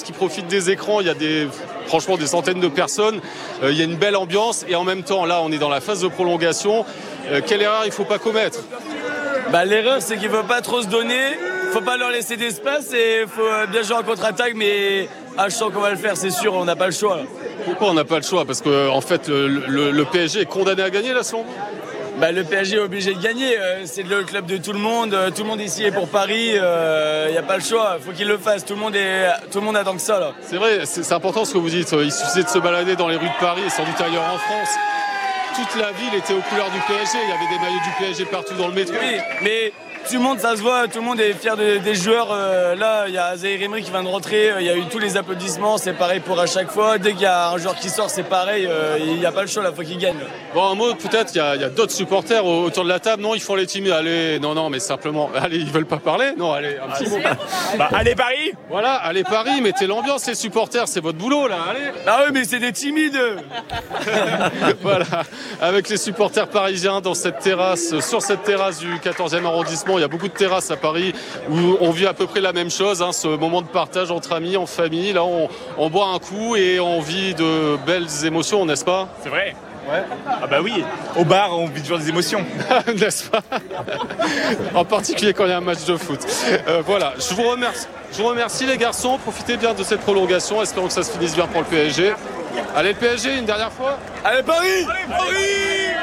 qui profitent des écrans. Il y a franchement des centaines de personnes. Il y a une belle ambiance et en même temps, là, on est dans la phase de prolongation. Quelle erreur il ne faut pas commettre ? L'erreur, c'est qu'il ne faut pas trop se donner. Il ne faut pas leur laisser d'espace et il faut bien jouer en contre-attaque. Mais je sens qu'on va le faire, c'est sûr, on n'a pas le choix. Pourquoi on n'a pas le choix ? Parce qu'en fait, le PSG est condamné à gagner, là, selon vous ? Le PSG est obligé de gagner. C'est le club de tout le monde. Tout le monde ici est pour Paris. Il n'y a pas le choix. Il faut qu'il le fasse. Tout le monde attend que ça, là. C'est vrai, c'est important ce que vous dites. Il suffisait de se balader dans les rues de Paris et sans doute ailleurs en France. Toute la ville était aux couleurs du PSG. Il y avait des maillots du PSG partout dans le métro. Oui, mais tout le monde, ça se voit. Tout le monde est fier des joueurs. Là, il y a Zaïre Emery qui vient de rentrer. Il y a eu tous les applaudissements. C'est pareil pour à chaque fois. Dès qu'il y a un joueur qui sort, c'est pareil. Il n'y a pas le choix. Il faut qu'il gagne. Bon, un mot, peut-être, il y a d'autres supporters autour de la table. Non, ils font les timides. Allez, non, mais simplement. Allez, ils veulent pas parler. Non, allez, un petit mot. Allez, Paris. Voilà, allez, Paris. Mettez l'ambiance, les supporters. C'est votre boulot, là. Allez. Ah oui, mais c'est des timides. Voilà. Avec les supporters parisiens dans cette terrasse, sur cette terrasse du 14e arrondissement. Il y a beaucoup de terrasses à Paris où on vit à peu près la même chose, ce moment de partage entre amis, en famille. Là, on boit un coup et on vit de belles émotions, n'est-ce pas ? C'est vrai. Ouais. Ah bah oui, au bar, on vit toujours des émotions. N'est-ce pas ? En particulier quand il y a un match de foot. Voilà, je vous remercie. Je vous remercie les garçons, profitez bien de cette prolongation, espérons que ça se finisse bien pour le PSG. Allez le PSG, une dernière fois. Allez Paris. Allez Paris.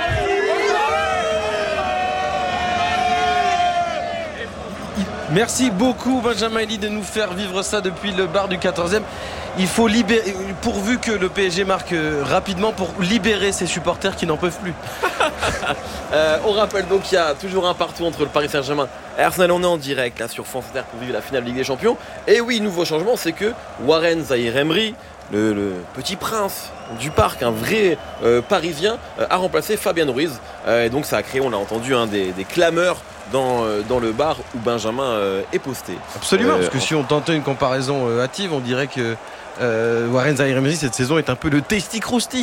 Merci beaucoup Benjamin Elie de nous faire vivre ça depuis le bar du 14e. Il faut libérer, pourvu que le PSG marque rapidement pour libérer ses supporters qui n'en peuvent plus. On rappelle donc qu'il y a toujours un partout entre le Paris Saint-Germain et Arsenal. On est en direct là sur France Inter pour vivre la finale de Ligue des Champions. Et oui, nouveau changement, c'est que Warren Zaïre Emery, le petit prince du parc, un vrai Parisien, a remplacé Fabien Ruiz. Et donc ça a créé, on l'a entendu, des clameurs dans le bar où Benjamin est posté. Absolument, parce que si on tentait une comparaison hâtive, on dirait que Warren Zaïre Emery cette saison est un peu le Tasty Krusty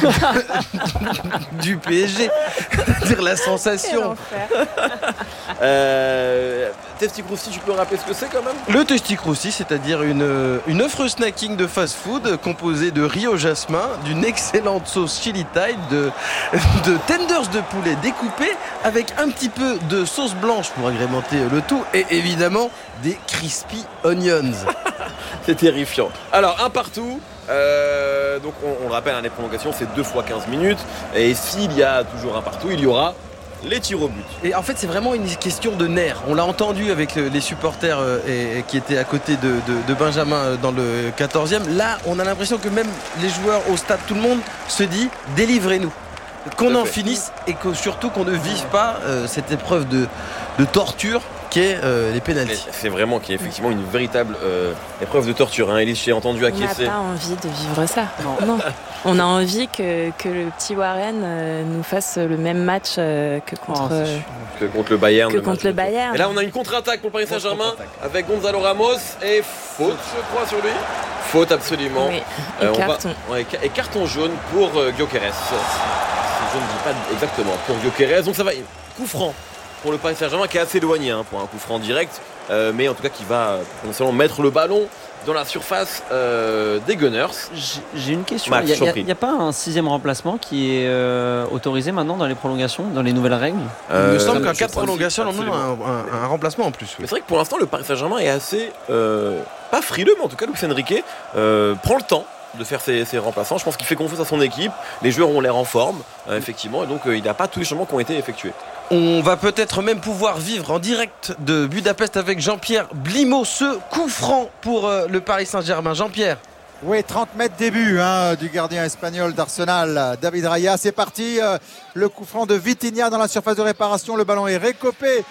du PSG, c'est-à-dire la sensation. Tasty Krusty, tu peux rappeler ce que c'est quand même ? Le Tasty Krusty, c'est-à-dire une offre snacking de fast-food composée de riz au jasmin, d'une excellente sauce chili Thai, de tenders de poulet découpés avec un petit peu de sauce blanche pour agrémenter le tout et évidemment des crispy onions. C'est terrifiant. Alors, un partout. Donc, on le rappelle, les prolongations, c'est 2 fois 15 minutes. Et s'il y a toujours un partout, il y aura les tirs au but. Et en fait, c'est vraiment une question de nerfs. On l'a entendu avec les supporters qui étaient à côté de Benjamin dans le 14e. Là, on a l'impression que même les joueurs au stade, tout le monde se dit « délivrez-nous ». Qu'on en finisse et que surtout qu'on ne vive pas cette épreuve de torture qu'est les pénaltys. C'est vraiment qui est effectivement une véritable épreuve de torture. Élise, j'ai entendu acquiescer. On n'a pas envie de vivre ça. Non. On a envie que le petit Warren nous fasse le même match que contre le Bayern. Le Bayern. Et là, on a une contre-attaque pour le Paris Saint-Germain avec Gonzalo Ramos et faute, je crois, sur lui. Faute, absolument. Oui. Et carton. Et carton jaune pour Gyökeres. Je ne dis pas exactement pour Gyökeres. Donc ça va, coup franc pour le Paris Saint-Germain qui est assez éloigné pour un coup franc direct, mais en tout cas qui va potentiellement mettre le ballon dans la surface des Gunners. J'ai une question. Il n'y a pas un 6e remplacement qui est autorisé maintenant dans les prolongations, dans les nouvelles règles ? Il me semble qu'en cas de prolongation, on a un remplacement en plus. Oui. Mais c'est vrai que pour l'instant, le Paris Saint-Germain est assez, pas frileux, mais en tout cas, Luis Enrique prend le temps de faire ses remplaçants. Je pense qu'il fait confiance à son équipe. Les joueurs ont l'air en forme, effectivement, et donc il n'y a pas tous les changements qui ont été effectués. On va peut-être même pouvoir vivre en direct de Budapest avec Jean-Pierre Blimaud ce coup franc pour le Paris Saint-Germain. Jean-Pierre. Oui, 30 mètres début du gardien espagnol d'Arsenal, David Raya. C'est parti, le coup franc de Vitinha dans la surface de réparation. Le ballon est récupéré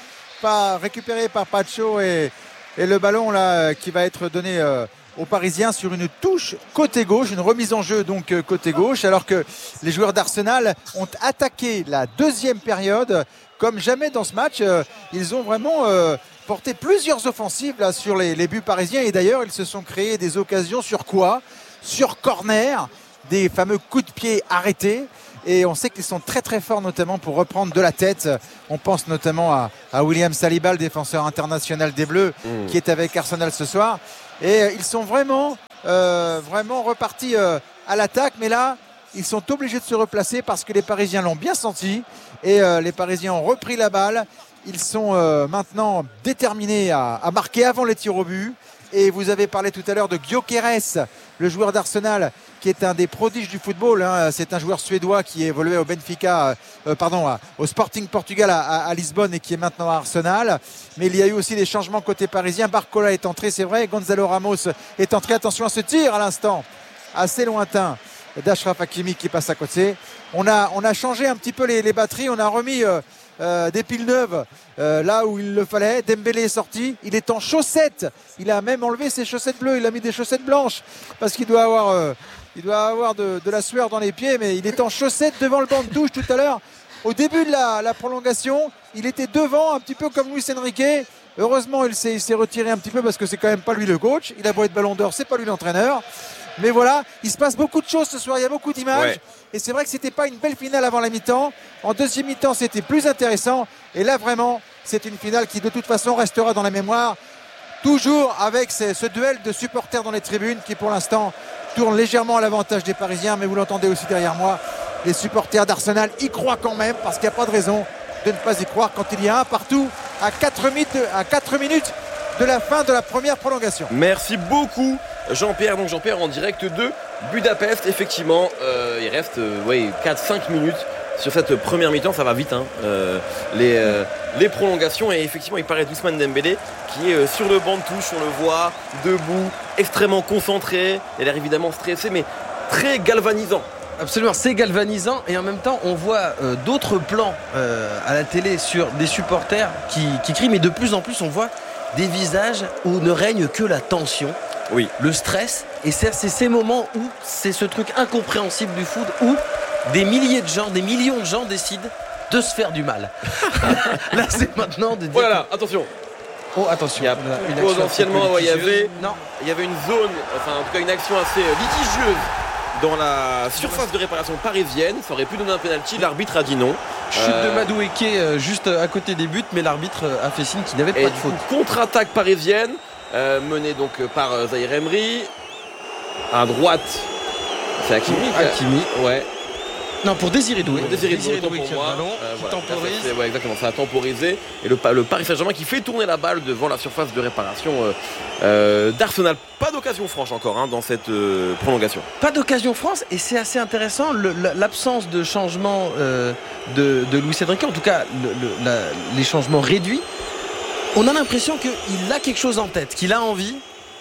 par Pacho et le ballon là qui va être donné aux Parisiens sur une touche côté gauche, une remise en jeu donc côté gauche, alors que les joueurs d'Arsenal ont attaqué la deuxième période comme jamais dans ce match. Ils ont vraiment porté plusieurs offensives là, sur les buts parisiens, et d'ailleurs ils se sont créés des occasions sur quoi ? Sur corner, des fameux coups de pied arrêtés. Et on sait qu'ils sont très très forts notamment pour reprendre de la tête. On pense notamment à William Saliba, le défenseur international des Bleus, qui est avec Arsenal ce soir. Et ils sont vraiment repartis à l'attaque. Mais là, ils sont obligés de se replacer parce que les Parisiens l'ont bien senti. Et les Parisiens ont repris la balle. Ils sont maintenant déterminés à marquer avant les tirs au but. Et vous avez parlé tout à l'heure de Gyökeres, le joueur d'Arsenal, qui est un des prodiges du football. C'est un joueur suédois qui évoluait au Benfica, au Sporting Portugal à Lisbonne et qui est maintenant à Arsenal. Mais il y a eu aussi des changements côté parisien. Barcola est entré, c'est vrai. Gonzalo Ramos est entré. Attention à ce tir à l'instant, assez lointain, d'Achraf Hakimi qui passe à côté. On a changé un petit peu les batteries. On a remis des piles neuves là où il le fallait. Dembélé est sorti, il est en chaussettes, il a même enlevé ses chaussettes bleues, il a mis des chaussettes blanches parce qu'il doit avoir de la sueur dans les pieds, mais il est en chaussettes devant le banc de touche tout à l'heure. Au début de la prolongation, il était devant un petit peu comme Luis Enrique. Heureusement il s'est retiré un petit peu parce que c'est quand même pas lui le coach, il a beau être ballon d'or, c'est pas lui l'entraîneur. Mais voilà, il se passe beaucoup de choses ce soir, il y a beaucoup d'images. Ouais. Et c'est vrai que c'était pas une belle finale avant la mi-temps. En deuxième mi-temps, c'était plus intéressant. Et là, vraiment, c'est une finale qui, de toute façon, restera dans la mémoire. Toujours avec ce duel de supporters dans les tribunes qui, pour l'instant, tourne légèrement à l'avantage des Parisiens. Mais vous l'entendez aussi derrière moi, les supporters d'Arsenal y croient quand même, parce qu'il n'y a pas de raison de ne pas y croire quand il y a un partout à 4 minutes de la fin de la première prolongation. Merci beaucoup Jean-Pierre. Donc Jean-Pierre en direct de Budapest. Effectivement, il reste 4-5 minutes sur cette première mi-temps. Ça va vite les prolongations. Et effectivement, il paraît d'Ousmane Dembélé qui est sur le banc de touche, on le voit, debout, extrêmement concentré. Il a l'air évidemment stressé, mais très galvanisant. Absolument, c'est galvanisant et en même temps on voit d'autres plans à la télé sur des supporters qui crient, mais de plus en plus on voit des visages où ne règne que la tension, le stress, et c'est ces moments où c'est ce truc incompréhensible du foot où des milliers de gens, des millions de gens décident de se faire du mal. Là c'est maintenant de dire... Voilà, attention. Oh attention. Potentiellement il y avait une zone, enfin en tout cas une action assez litigieuse dans la surface de réparation parisienne. Ça aurait pu donner un penalty, l'arbitre a dit non. Chute de Madueke juste à côté des buts, mais l'arbitre a fait signe qu'il n'avait pas de faute. Contre-attaque parisienne menée donc par Zahir Emery. À droite, c'est Hakimi. Ouais. Non, pour Désiré Doué. Désiré Doué pour moi. Qui temporise. Exactement, ça a temporisé. Et le Paris Saint-Germain qui fait tourner la balle devant la surface de réparation d'Arsenal. Pas d'occasion franche encore dans cette prolongation. Pas d'occasion franche, et c'est assez intéressant l'absence de changement de Luis Enrique, en tout cas les changements réduits. On a l'impression qu'il a quelque chose en tête, qu'il a envie.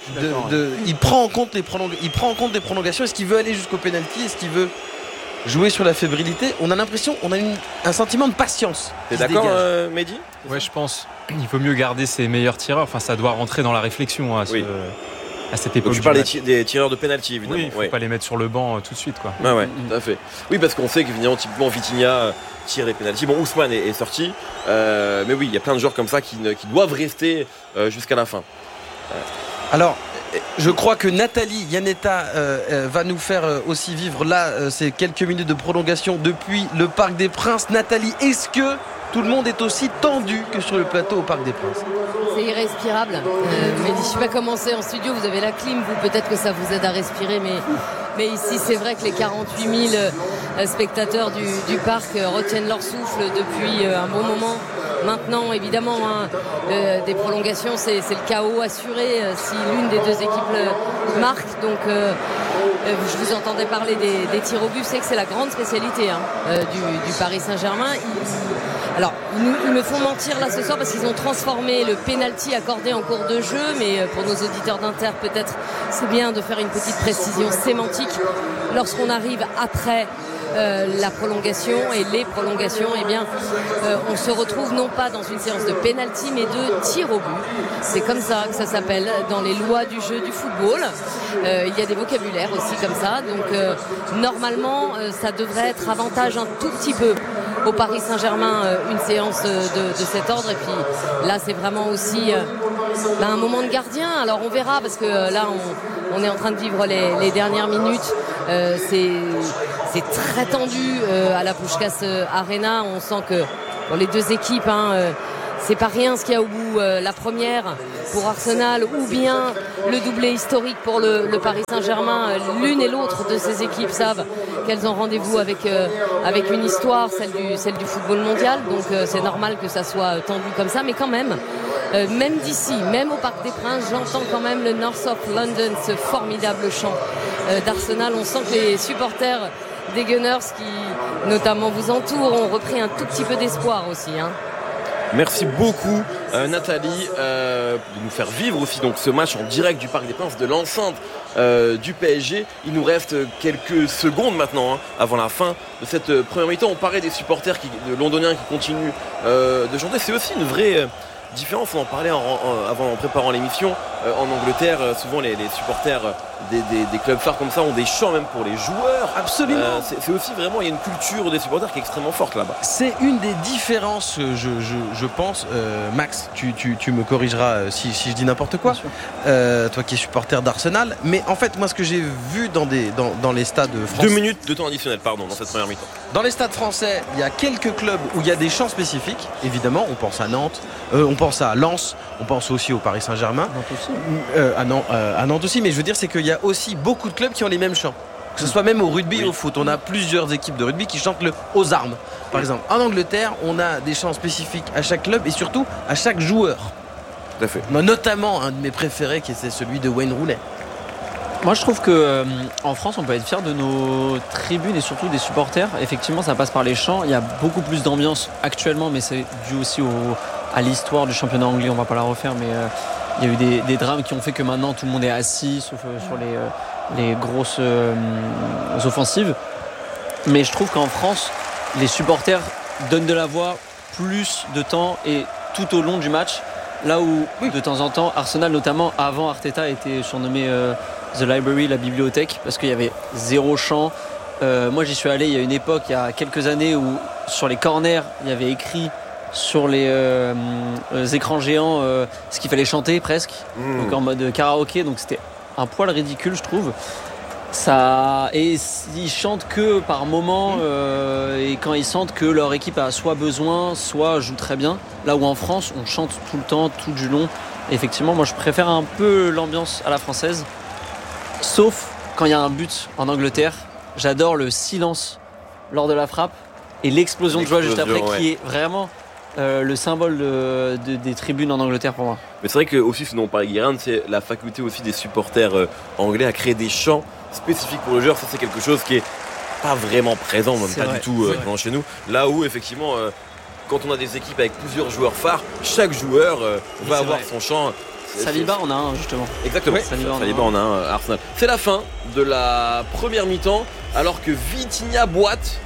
Il prend en compte les prolongations. Est-ce qu'il veut aller jusqu'au penalty? Est-ce qu'il veut jouer sur la fébrilité? On a l'impression, un sentiment de patience. T'es d'accord, Mehdi? Ouais, je pense. Il vaut mieux garder ses meilleurs tireurs. Enfin, ça doit rentrer dans la réflexion à cette époque. Donc tu parles des tireurs de penalty, évidemment. Oui, il ne faut pas les mettre sur le banc tout de suite, quoi. Ah ouais, tout à fait. Oui, parce qu'on sait qu'évidemment, typiquement, Vitinha tire les penalty. Bon, Ousmane est sorti, mais oui, il y a plein de joueurs comme ça qui doivent rester jusqu'à la fin. Alors, je crois que Nathalie Yanetta va nous faire aussi vivre là ces quelques minutes de prolongation depuis le Parc des Princes. Nathalie, est-ce que tout le monde est aussi tendu que sur le plateau au Parc des Princes? C'est irrespirable. Mais je ne sais pas comment c'est en studio, vous avez la clim, vous peut-être que ça vous aide à respirer, mais ici c'est vrai que les 48 000 spectateurs du parc retiennent leur souffle depuis un bon moment. Maintenant, évidemment, des prolongations, c'est le chaos assuré si l'une des deux équipes marque. Donc, je vous entendais parler des tirs au but, c'est que c'est la grande spécialité du Paris Saint-Germain. Alors, ils me font mentir là ce soir parce qu'ils ont transformé le penalty accordé en cours de jeu, mais pour nos auditeurs d'Inter, peut-être c'est bien de faire une petite précision sémantique. Lorsqu'on arrive après la prolongation et les prolongations, on se retrouve non pas dans une séance de penalty mais de tir au but. C'est comme ça que ça s'appelle dans les lois du jeu du football. Il y a des vocabulaires aussi comme ça, donc normalement ça devrait être avantage un tout petit peu au Paris Saint-Germain une séance de cet ordre. Et puis là c'est vraiment aussi un moment de gardien. Alors on verra, parce que là on est en train de vivre les dernières minutes. C'est très tendu à la Puskás Arena. On sent que les deux équipes c'est pas rien ce qu'il y a au bout. La première pour Arsenal ou bien le doublé historique pour le Paris Saint-Germain. L'une et l'autre de ces équipes savent qu'elles ont rendez-vous avec une histoire, celle du football mondial. Donc c'est normal que ça soit tendu comme ça. Mais quand même d'ici, même au Parc des Princes, j'entends quand même le North of London, ce formidable chant d'Arsenal. On sent que les supporters des Gunners qui notamment vous entourent ont repris un tout petit peu d'espoir aussi. Merci beaucoup Nathalie de nous faire vivre aussi donc ce match en direct du Parc des Princes, de l'enceinte du PSG. Il nous reste quelques secondes maintenant avant la fin de cette première mi-temps. On parlait des supporters londoniens qui continuent de chanter. C'est aussi une vraie différence, on en parlait en préparant l'émission. En Angleterre, souvent les supporters des clubs phares comme ça ont des chants même pour les joueurs. Absolument. C'est aussi vraiment, il y a une culture des supporters qui est extrêmement forte là-bas. C'est une des différences, je pense. Max, tu me corrigeras si je dis n'importe quoi. Toi qui es supporter d'Arsenal. Mais en fait, moi, ce que j'ai vu dans les stades français. 2 minutes de temps additionnel, pardon, dans cette première mi-temps. Dans les stades français, il y a quelques clubs où il y a des chants spécifiques. Évidemment, on pense à Nantes, on pense à Lens, on pense aussi au Paris Saint-Germain. À Nantes aussi, mais je veux dire, c'est qu'il y a aussi beaucoup de clubs qui ont les mêmes chants. Que ce soit même au rugby et au foot. On a plusieurs équipes de rugby qui chantent le aux armes. Par exemple, en Angleterre, on a des chants spécifiques à chaque club et surtout à chaque joueur. Tout à fait. Notamment un de mes préférés qui est celui de Wayne Rooney. Moi je trouve que en France on peut être fier de nos tribunes et surtout des supporters. Effectivement ça passe par les chants, il y a beaucoup plus d'ambiance actuellement, mais c'est dû aussi à l'histoire du championnat anglais, on va pas la refaire, mais il y a eu des drames qui ont fait que maintenant tout le monde est assis sauf sur les grosses offensives. Mais je trouve qu'en France les supporters donnent de la voix plus de temps et tout au long du match, là où de temps en temps Arsenal notamment avant Arteta était surnommé The Library, la bibliothèque, parce qu'il y avait zéro chant. Moi j'y suis allé il y a une époque, il y a quelques années, où sur les corners il y avait écrit sur les écrans géants ce qu'il fallait chanter presque, donc en mode karaoké, donc c'était un poil ridicule je trouve. Et ils chantent que par moment et quand ils sentent que leur équipe a soit besoin, soit joue très bien. Là où en France on chante tout le temps, tout du long. Et effectivement moi je préfère un peu l'ambiance à la française. Sauf quand il y a un but en Angleterre, j'adore le silence lors de la frappe et l'explosion de joie juste après, qui est vraiment le symbole des tribunes en Angleterre pour moi. Mais c'est vrai que aussi, ce dont on parlait Guérin, c'est la faculté aussi des supporters anglais à créer des chants spécifiques pour le joueur. Ça c'est quelque chose qui est pas vraiment présent, même pas du tout chez nous. Là où effectivement, quand on a des équipes avec plusieurs joueurs phares, chaque joueur va avoir son chant. Saliba on a un justement. Exactement, Saliba on a un Arsenal. C'est la fin de la première mi-temps alors que Vitinha boite.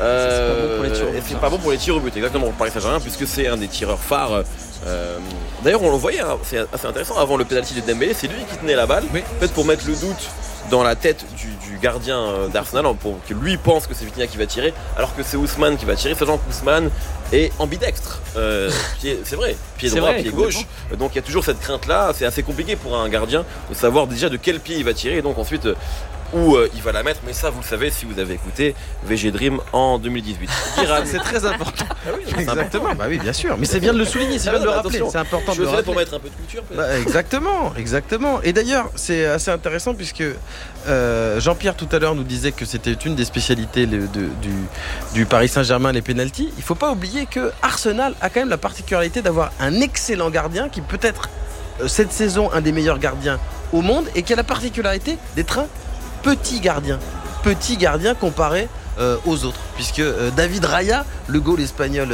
C'est pas bon pour les tirs au but, exactement, pour Paris Saint-Germain, puisque c'est un des tireurs phares. D'ailleurs on le voyait, c'est assez intéressant, avant le penalty de Dembélé, c'est lui qui tenait la balle, peut-être pour mettre le doute dans la tête du gardien d'Arsenal, pour que lui pense que c'est Vitinha qui va tirer, alors que c'est Ousmane qui va tirer, sachant qu'Ousmane est ambidextre, c'est vrai, pied droit, pied gauche, donc il y a toujours cette crainte là, c'est assez compliqué pour un gardien de savoir déjà de quel pied il va tirer, et donc ensuite où il va la mettre, mais ça vous le savez si vous avez écouté VG Dream en 2018. C'est très important. Ah oui, exactement. Bah oui, bien sûr. Mais c'est bien de le souligner, c'est bien de le rappeler. C'est important de le rappeler. Pour mettre un peu de culture. Exactement. Et d'ailleurs, c'est assez intéressant puisque Jean-Pierre tout à l'heure nous disait que c'était une des spécialités du Paris Saint-Germain, les pénaltys. Il ne faut pas oublier que Arsenal a quand même la particularité d'avoir un excellent gardien qui peut être cette saison un des meilleurs gardiens au monde et qui a la particularité d'être un petit gardien comparé aux autres, puisque David Raya, le goal espagnol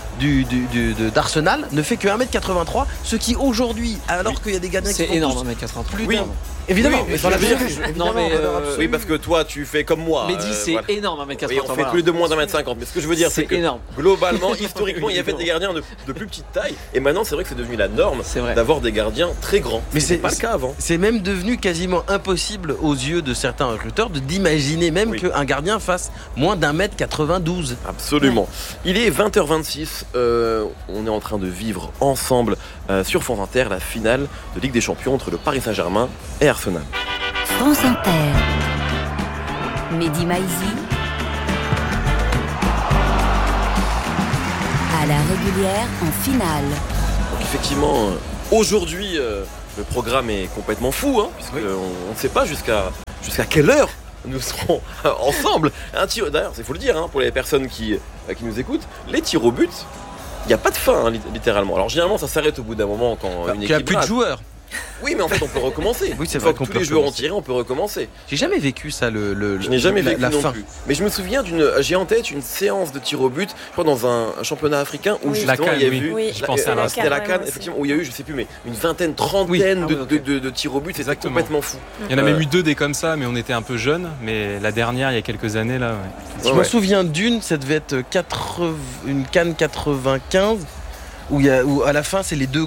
d'Arsenal, ne fait que 1m83, ce qui aujourd'hui, alors qu'il y a des gardiens qui sont énorme, 1m83. Plus énorme. Évidemment, mais dans la oui, parce que toi tu fais comme moi. Mais dis, c'est énorme 1m83. Oui, on fait plus de moins d'1m50. Mais ce que je veux dire, c'est que globalement, historiquement, il y avait des gardiens de plus petite taille. Et maintenant, c'est vrai que c'est devenu la norme d'avoir des gardiens très grands. Mais c'est pas le cas avant. C'est même devenu quasiment impossible aux yeux de certains recruteurs d'imaginer même qu'un gardien fasse moins d'1m92. Absolument. Il est 20h26. On est en train de vivre ensemble sur France Inter la finale de Ligue des Champions entre le Paris Saint-Germain et Arsenal. France Inter. Mehdi Maizi. à la régulière en finale. Donc effectivement, aujourd'hui, le programme est complètement fou, hein, puisqu'on ne sait pas jusqu'à quelle heure nous serons ensemble. D'ailleurs, il faut le dire, hein, pour les personnes qui nous écoutent, les tirs au but, il n'y a pas de fin, hein, littéralement. Alors généralement, ça s'arrête au bout d'un moment quand une équipe... Il n'y a plus de joueurs. Oui, mais en fait, on peut recommencer. Oui, c'est Une vrai fois que qu'on tous les peut joueurs ont recommencer. tiré, on peut recommencer. J'ai jamais vécu ça, Je n'ai jamais vécu la non fin. plus. Mais je me souviens j'ai en tête une séance de tir au but, je crois dans un championnat africain où justement La il y a CAN, eu. oui. Je pensais à la C'était la CAN, CAN, effectivement, où il y a eu, je sais plus, mais une vingtaine, trentaine de tirs au but, c'était Exactement. complètement fou. Il y en a même eu 2 des comme ça, mais on était un peu jeunes. Mais la dernière, il y a quelques années, là, Je me souviens d'une, ça devait être une CAN 95. Où à la fin c'est les deux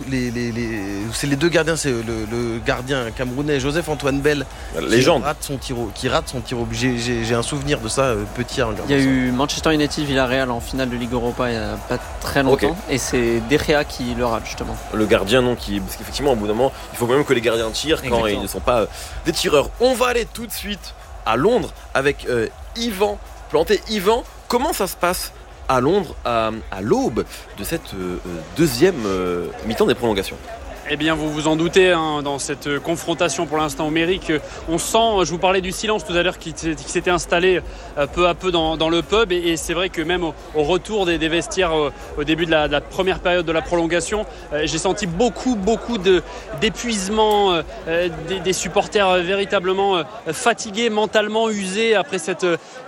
gardiens, c'est le gardien camerounais Joseph-Antoine Bell légende qui rate son tir au but. J'ai un souvenir de ça petit. Il y a eu Manchester United Villarreal en finale de Ligue Europa il n'y a pas très longtemps et c'est De Gea qui le rate justement. Le gardien parce qu'effectivement au bout d'un moment il faut quand même que les gardiens tirent quand ils ne sont pas des tireurs. On va aller tout de suite à Londres avec Yvan Planté. Yvan, comment ça se passe à Londres à l'aube de cette deuxième mi-temps des prolongations? Eh bien, vous vous en doutez, hein, dans cette confrontation pour l'instant homérique, on sent, je vous parlais du silence tout à l'heure qui s'était installé peu à peu dans le pub et c'est vrai que même au retour des vestiaires au début de la première période de la prolongation, j'ai senti beaucoup d'épuisement, des supporters véritablement fatigués, mentalement usés après cette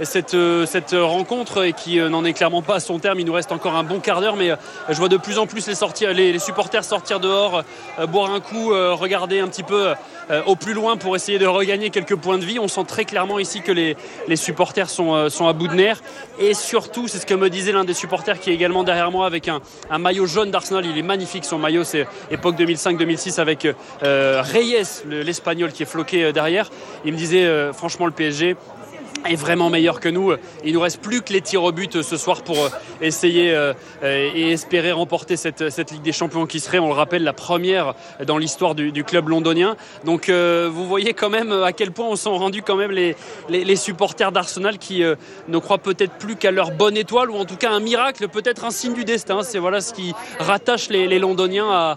rencontre et qui n'en est clairement pas à son terme. Il nous reste encore un bon quart d'heure, mais je vois de plus en plus les supporters sortir dehors, boire un coup, regarder un petit peu au plus loin pour essayer de regagner quelques points de vie. On sent très clairement ici que les supporters sont à bout de nerfs et surtout, c'est ce que me disait l'un des supporters qui est également derrière moi avec un maillot jaune d'Arsenal. Il est magnifique son maillot, c'est époque 2005-2006 avec Reyes, l'Espagnol qui est floqué derrière. Il me disait franchement le PSG est vraiment meilleur que nous. Il nous reste plus que les tirs au but ce soir pour essayer et espérer remporter cette Ligue des Champions qui serait, on le rappelle, la première dans l'histoire du club londonien. Donc vous voyez quand même à quel point on sont rendus quand même les supporters d'Arsenal qui ne croient peut-être plus qu'à leur bonne étoile ou en tout cas un miracle, peut-être un signe du destin. C'est voilà ce qui rattache les Londoniens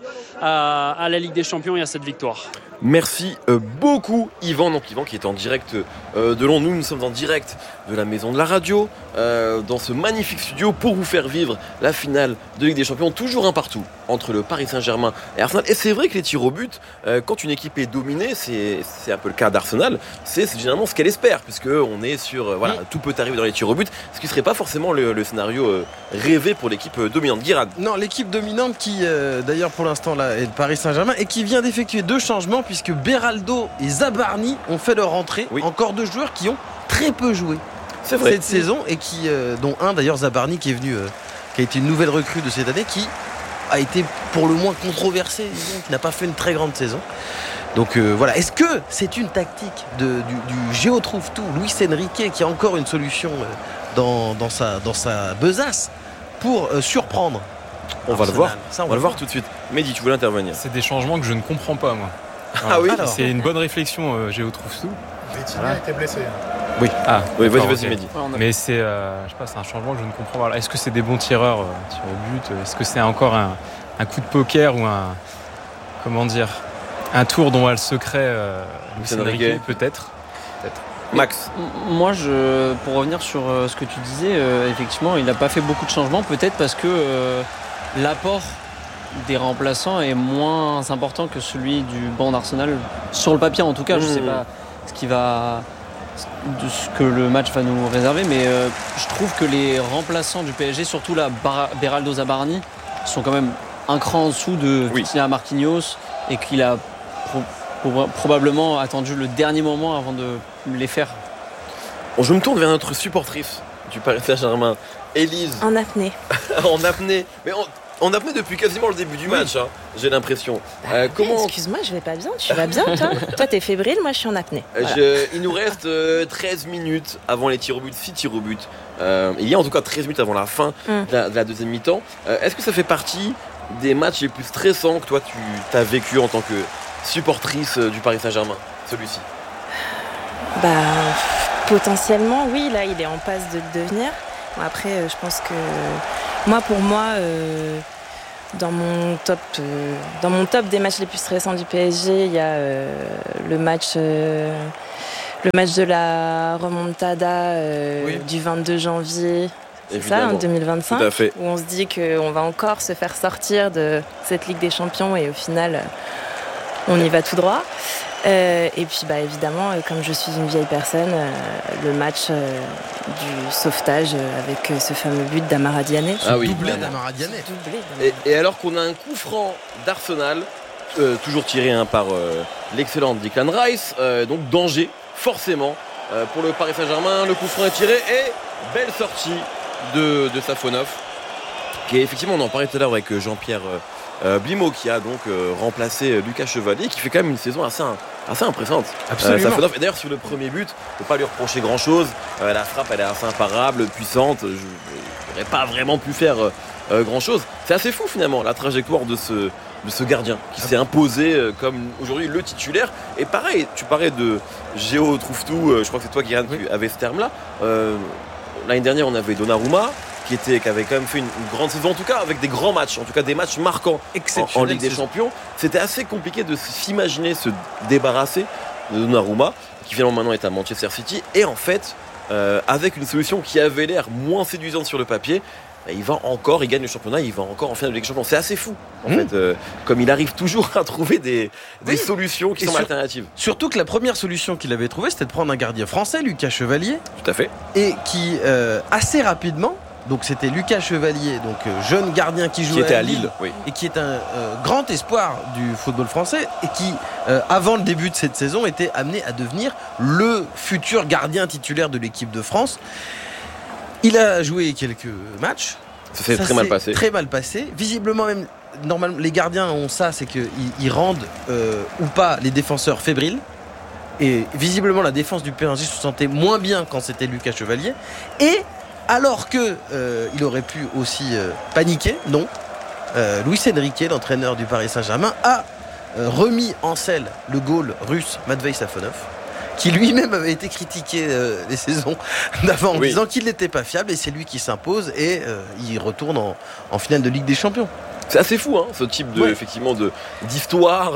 à la Ligue des Champions et à cette victoire. Merci beaucoup Yvan. Donc Yvan qui est en direct de Londres. Nous sommes en direct de la maison de la radio dans ce magnifique studio pour vous faire vivre la finale de Ligue des Champions, toujours un partout entre le Paris Saint-Germain et Arsenal. Et c'est vrai que les tirs au but, quand une équipe est dominée, c'est un peu le cas d'Arsenal, c'est généralement ce qu'elle espère, puisque on est sur tout peut arriver dans les tirs au but, ce qui serait pas forcément le scénario rêvé pour l'équipe dominante. Guirad. Non, l'équipe dominante qui d'ailleurs pour l'instant là est le Paris Saint-Germain et qui vient d'effectuer 2 changements puisque Beraldo et Zabarni ont fait leur entrée. Encore 2 joueurs qui ont très peu joué cette saison et qui dont un d'ailleurs Zabarni qui est venu qui a été une nouvelle recrue de cette année qui a été pour le moins controversé, disons, qui n'a pas fait une très grande saison. Donc voilà, est-ce que c'est une tactique du Géo trouve tout, Luis Enrique, qui a encore une solution dans sa besace pour surprendre? On va le voir. On va le voir tout de suite. Mehdi, tu voulais intervenir? C'est des changements que je ne comprends pas, moi. Ah oui. C'est une bonne réflexion, Géo trouve tout. Vitinha était blessé. Oui. Ah, oui, vas-y, Mehdi. Mais c'est, je sais pas, c'est un changement que je ne comprends pas. Est-ce que c'est des bons tireurs, tir au but? Est-ce que c'est encore un coup de poker ou un tour dont a le secret Luis Enrique, peut-être. Max. Moi, pour revenir sur ce que tu disais, effectivement, il n'a pas fait beaucoup de changements, peut-être parce que l'apport des remplaçants est moins important que celui du banc d'Arsenal. Sur le papier, en tout cas, je ne sais pas ce que le match va nous réserver, mais je trouve que les remplaçants du PSG, surtout là, Beraldo Zabarni, sont quand même un cran en dessous de Vitinha Marquinhos et qu'il a probablement attendu le dernier moment avant de les faire. Bon, je me tourne vers notre supportrice du Paris Saint-Germain, Élise. En apnée. En apnée. Mais en apnée depuis quasiment le début du match, hein, j'ai l'impression. Comment... Excuse-moi, je vais pas bien. Tu vas bien, toi? Toi, t'es fébrile, moi, je suis en apnée. Voilà. Il nous reste 13 minutes avant les tirs au but, 6 tirs au but. Il y a en tout cas 13 minutes avant la fin de la deuxième mi-temps. Est-ce que ça fait partie des matchs les plus stressants que toi, tu as vécu en tant que supportrice du Paris Saint-Germain, celui-ci? Potentiellement, oui. Là, il est en passe de le devenir. Bon, après, je pense que Moi, pour moi, dans mon top des matchs les plus stressants du PSG, il y a le match de la remontada du 22 janvier. C'est ça, en 2025, tout à fait. où on se dit qu'on va encore se faire sortir de cette Ligue des Champions et au final, on y va tout droit. Et puis évidemment, comme je suis une vieille personne, le match du sauvetage avec ce fameux but d'Amara Diané. Ah oui. Doublé d'Amara Diané. Et alors qu'on a un coup franc d'Arsenal, toujours tiré par l'excellent Declan Rice, donc danger, forcément, pour le Paris Saint-Germain. Le coup franc est tiré et belle sortie de Safonov, qui est effectivement, on en parlait tout à l'heure avec Jean-Pierre Blimaud, qui a donc remplacé Lucas Chevalier, qui fait quand même une saison assez impressionnante. Absolument. Safonov, et d'ailleurs sur le premier but, on ne peut pas lui reprocher grand chose. La frappe, elle est assez imparable, puissante. Je n'aurais pas vraiment pu faire grand chose. C'est assez fou finalement la trajectoire de ce gardien qui s'est imposé comme aujourd'hui le titulaire. Et pareil, tu parlais de Géo Trouve-Tout, je crois que c'est toi qui avais ce terme-là. L'année dernière, on avait Donnarumma qui avait quand même fait une grande saison, en tout cas avec des grands matchs, en tout cas des matchs marquants en Ligue des Champions. C'était assez compliqué de s'imaginer se débarrasser de Donnarumma, qui finalement maintenant est à Manchester City. Et en fait, avec une solution qui avait l'air moins séduisante sur le papier, il gagne le championnat, il va encore en finale de Ligue des Champions. C'est assez fou, en fait, comme il arrive toujours à trouver des solutions qui sont alternatives. Surtout que la première solution qu'il avait trouvée, c'était de prendre un gardien français, Lucas Chevalier. Tout à fait. Et qui, assez rapidement, donc c'était Lucas Chevalier, donc jeune gardien qui jouait à Lille, et qui est un grand espoir du football français et qui, avant le début de cette saison, était amené à devenir le futur gardien titulaire de l'équipe de France. Il a joué quelques matchs. Ça s'est très mal passé. Très mal passé. Visiblement même, normalement, les gardiens ont ça, c'est qu'ils rendent ou pas les défenseurs fébriles. Et visiblement, la défense du PSG se sentait moins bien quand c'était Lucas Chevalier. Et alors que il aurait pu aussi paniquer, non. Luis Enrique, l'entraîneur du Paris Saint-Germain, a remis en selle le goal russe Matvei Safonov, qui lui-même avait été critiqué les saisons d'avant en disant qu'il n'était pas fiable, et c'est lui qui s'impose et il retourne en finale de Ligue des Champions. C'est assez fou, ce type d'histoire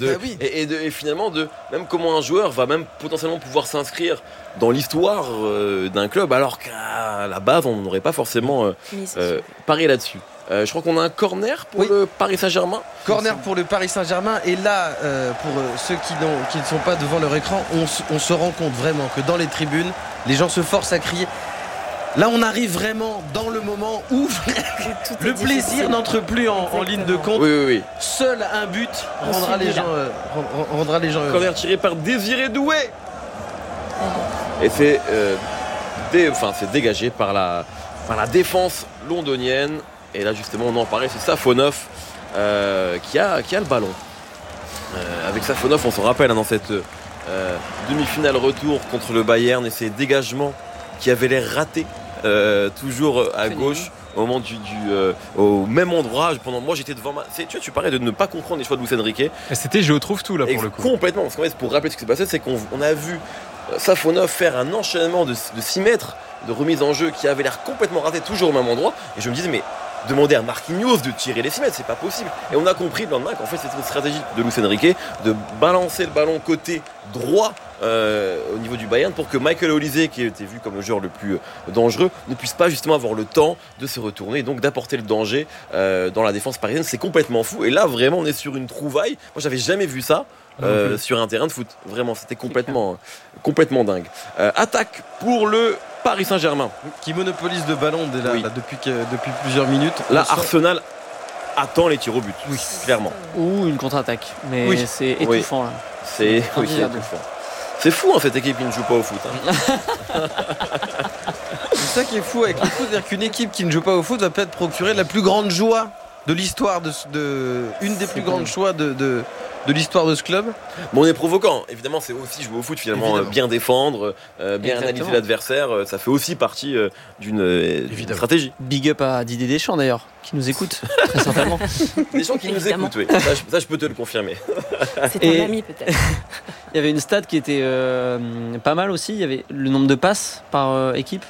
et finalement même comment un joueur va même potentiellement pouvoir s'inscrire dans l'histoire d'un club, alors qu'à la base on n'aurait pas forcément parié là-dessus. Je crois qu'on a un corner pour le Paris Saint-Germain. Corner pour le Paris Saint-Germain. Et là, pour ceux qui ne sont pas devant leur écran, on se rend compte vraiment que dans les tribunes, les gens se forcent à crier. Là, on arrive vraiment dans le moment où le plaisir n'entre plus en ligne de compte. Oui. Seul un but rendra les gens heureux. Corner tiré par Désiré Doué. Et c'est dégagé par la défense londonienne. Et là justement on en parlait, c'est Safonov qui a le ballon. Avec Safonov, on se rappelle dans cette demi-finale retour contre le Bayern et ses dégagements qui avaient l'air ratés, toujours à gauche, au moment au même endroit. Moi j'étais devant tu parlais de ne pas comprendre les choix de Luis Enrique. Et c'était Géo Trouve-Tout là pour le coup. Complètement, parce qu'en fait pour rappeler ce qui s'est passé, c'est qu'on a vu Safonov faire un enchaînement de 6 mètres de remise en jeu qui avait l'air complètement raté, toujours au même endroit, et je me disais mais demander à Marquinhos de tirer les 6 mètres, c'est pas possible. Et on a compris le lendemain qu'en fait c'était une stratégie de Luis Enrique de balancer le ballon côté droit au niveau du Bayern pour que Michael Olise, qui était vu comme le joueur le plus dangereux, ne puisse pas justement avoir le temps de se retourner et donc d'apporter le danger dans la défense parisienne. C'est complètement fou. Et là vraiment on est sur une trouvaille. Moi j'avais jamais vu ça sur un terrain de foot. Vraiment, c'était complètement dingue. Attaque pour le Paris Saint-Germain, qui monopolise le ballon depuis plusieurs minutes. Là, Arsenal attend les tirs au but, clairement. Ou une contre-attaque, mais c'est étouffant là. C'est étouffant. C'est fou cette équipe qui ne joue pas au foot. C'est ça qui est fou avec le foot, c'est-à-dire qu'une équipe qui ne joue pas au foot va peut-être procurer la plus grande joie de l'histoire une des plus grandes joies de l'histoire de ce club. Bon, on est provoquant, évidemment, c'est aussi jouer au foot finalement, bien défendre, bien analyser l'adversaire, ça fait aussi partie d'une stratégie. Big up à Didier Deschamps d'ailleurs, qui nous écoute très certainement. Deschamps qui nous écoute, oui. Ça je peux te le confirmer. C'est ton ami peut-être. Il y avait une stat qui était pas mal aussi, il y avait le nombre de passes par équipe.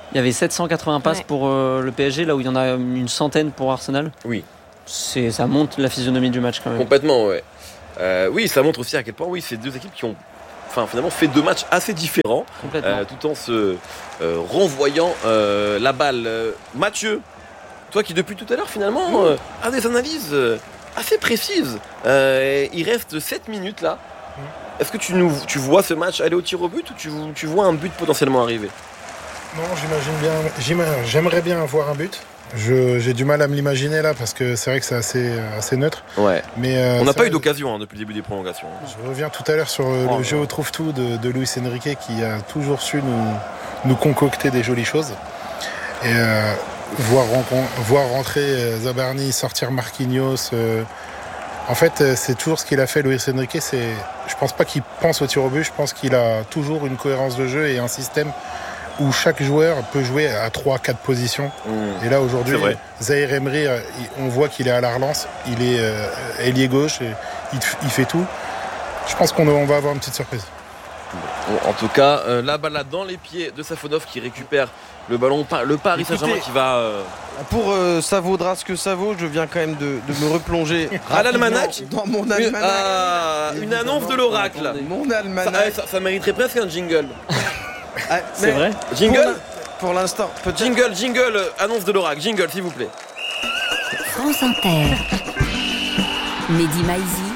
Il y avait 780 passes pour le PSG, là où il y en a une centaine pour Arsenal. Oui. Ça montre la physionomie du match quand même. Complètement, ouais. Oui, ça montre aussi à quel point c'est deux équipes qui ont finalement fait deux matchs assez différents, tout en se renvoyant la balle. Mathieu, toi qui depuis tout à l'heure finalement a des analyses assez précises. Il reste 7 minutes là. Est-ce que tu vois ce match aller au tir au but ou tu vois un but potentiellement arriver? Non, j'aimerais bien avoir un but. J'ai du mal à me l'imaginer là parce que c'est vrai que c'est assez neutre. Ouais. Mais on n'a pas eu d'occasion depuis le début des prolongations. Je reviens tout à l'heure sur le jeu au trouve-tout de Luis Enrique qui a toujours su nous concocter des jolies choses. Et voir rentrer Zabarni, sortir Marquinhos. En fait, c'est toujours ce qu'il a fait, Luis Enrique. Je pense pas qu'il pense au tir au but. Je pense qu'il a toujours une cohérence de jeu et un système où chaque joueur peut jouer à 3-4 positions. Et là, aujourd'hui, Zahir Emery, on voit qu'il est à la relance. Il est ailier gauche et il fait tout. Je pense qu'on va avoir une petite surprise. Bon, en tout cas, la balle dans les pieds de Safonov qui récupère le ballon. Le Paris Saint-Germain qui va... Pour ça vaudra ce que ça vaut, je viens quand même de me replonger à l'almanach. Dans mon almanach. Une annonce de l'oracle. Mon almanach. Ça mériterait presque un jingle. C'est vrai. Jingle pour l'instant. Jingle, annonce de l'oracle. Jingle, s'il vous plaît. France Inter. Mehdi Maizi.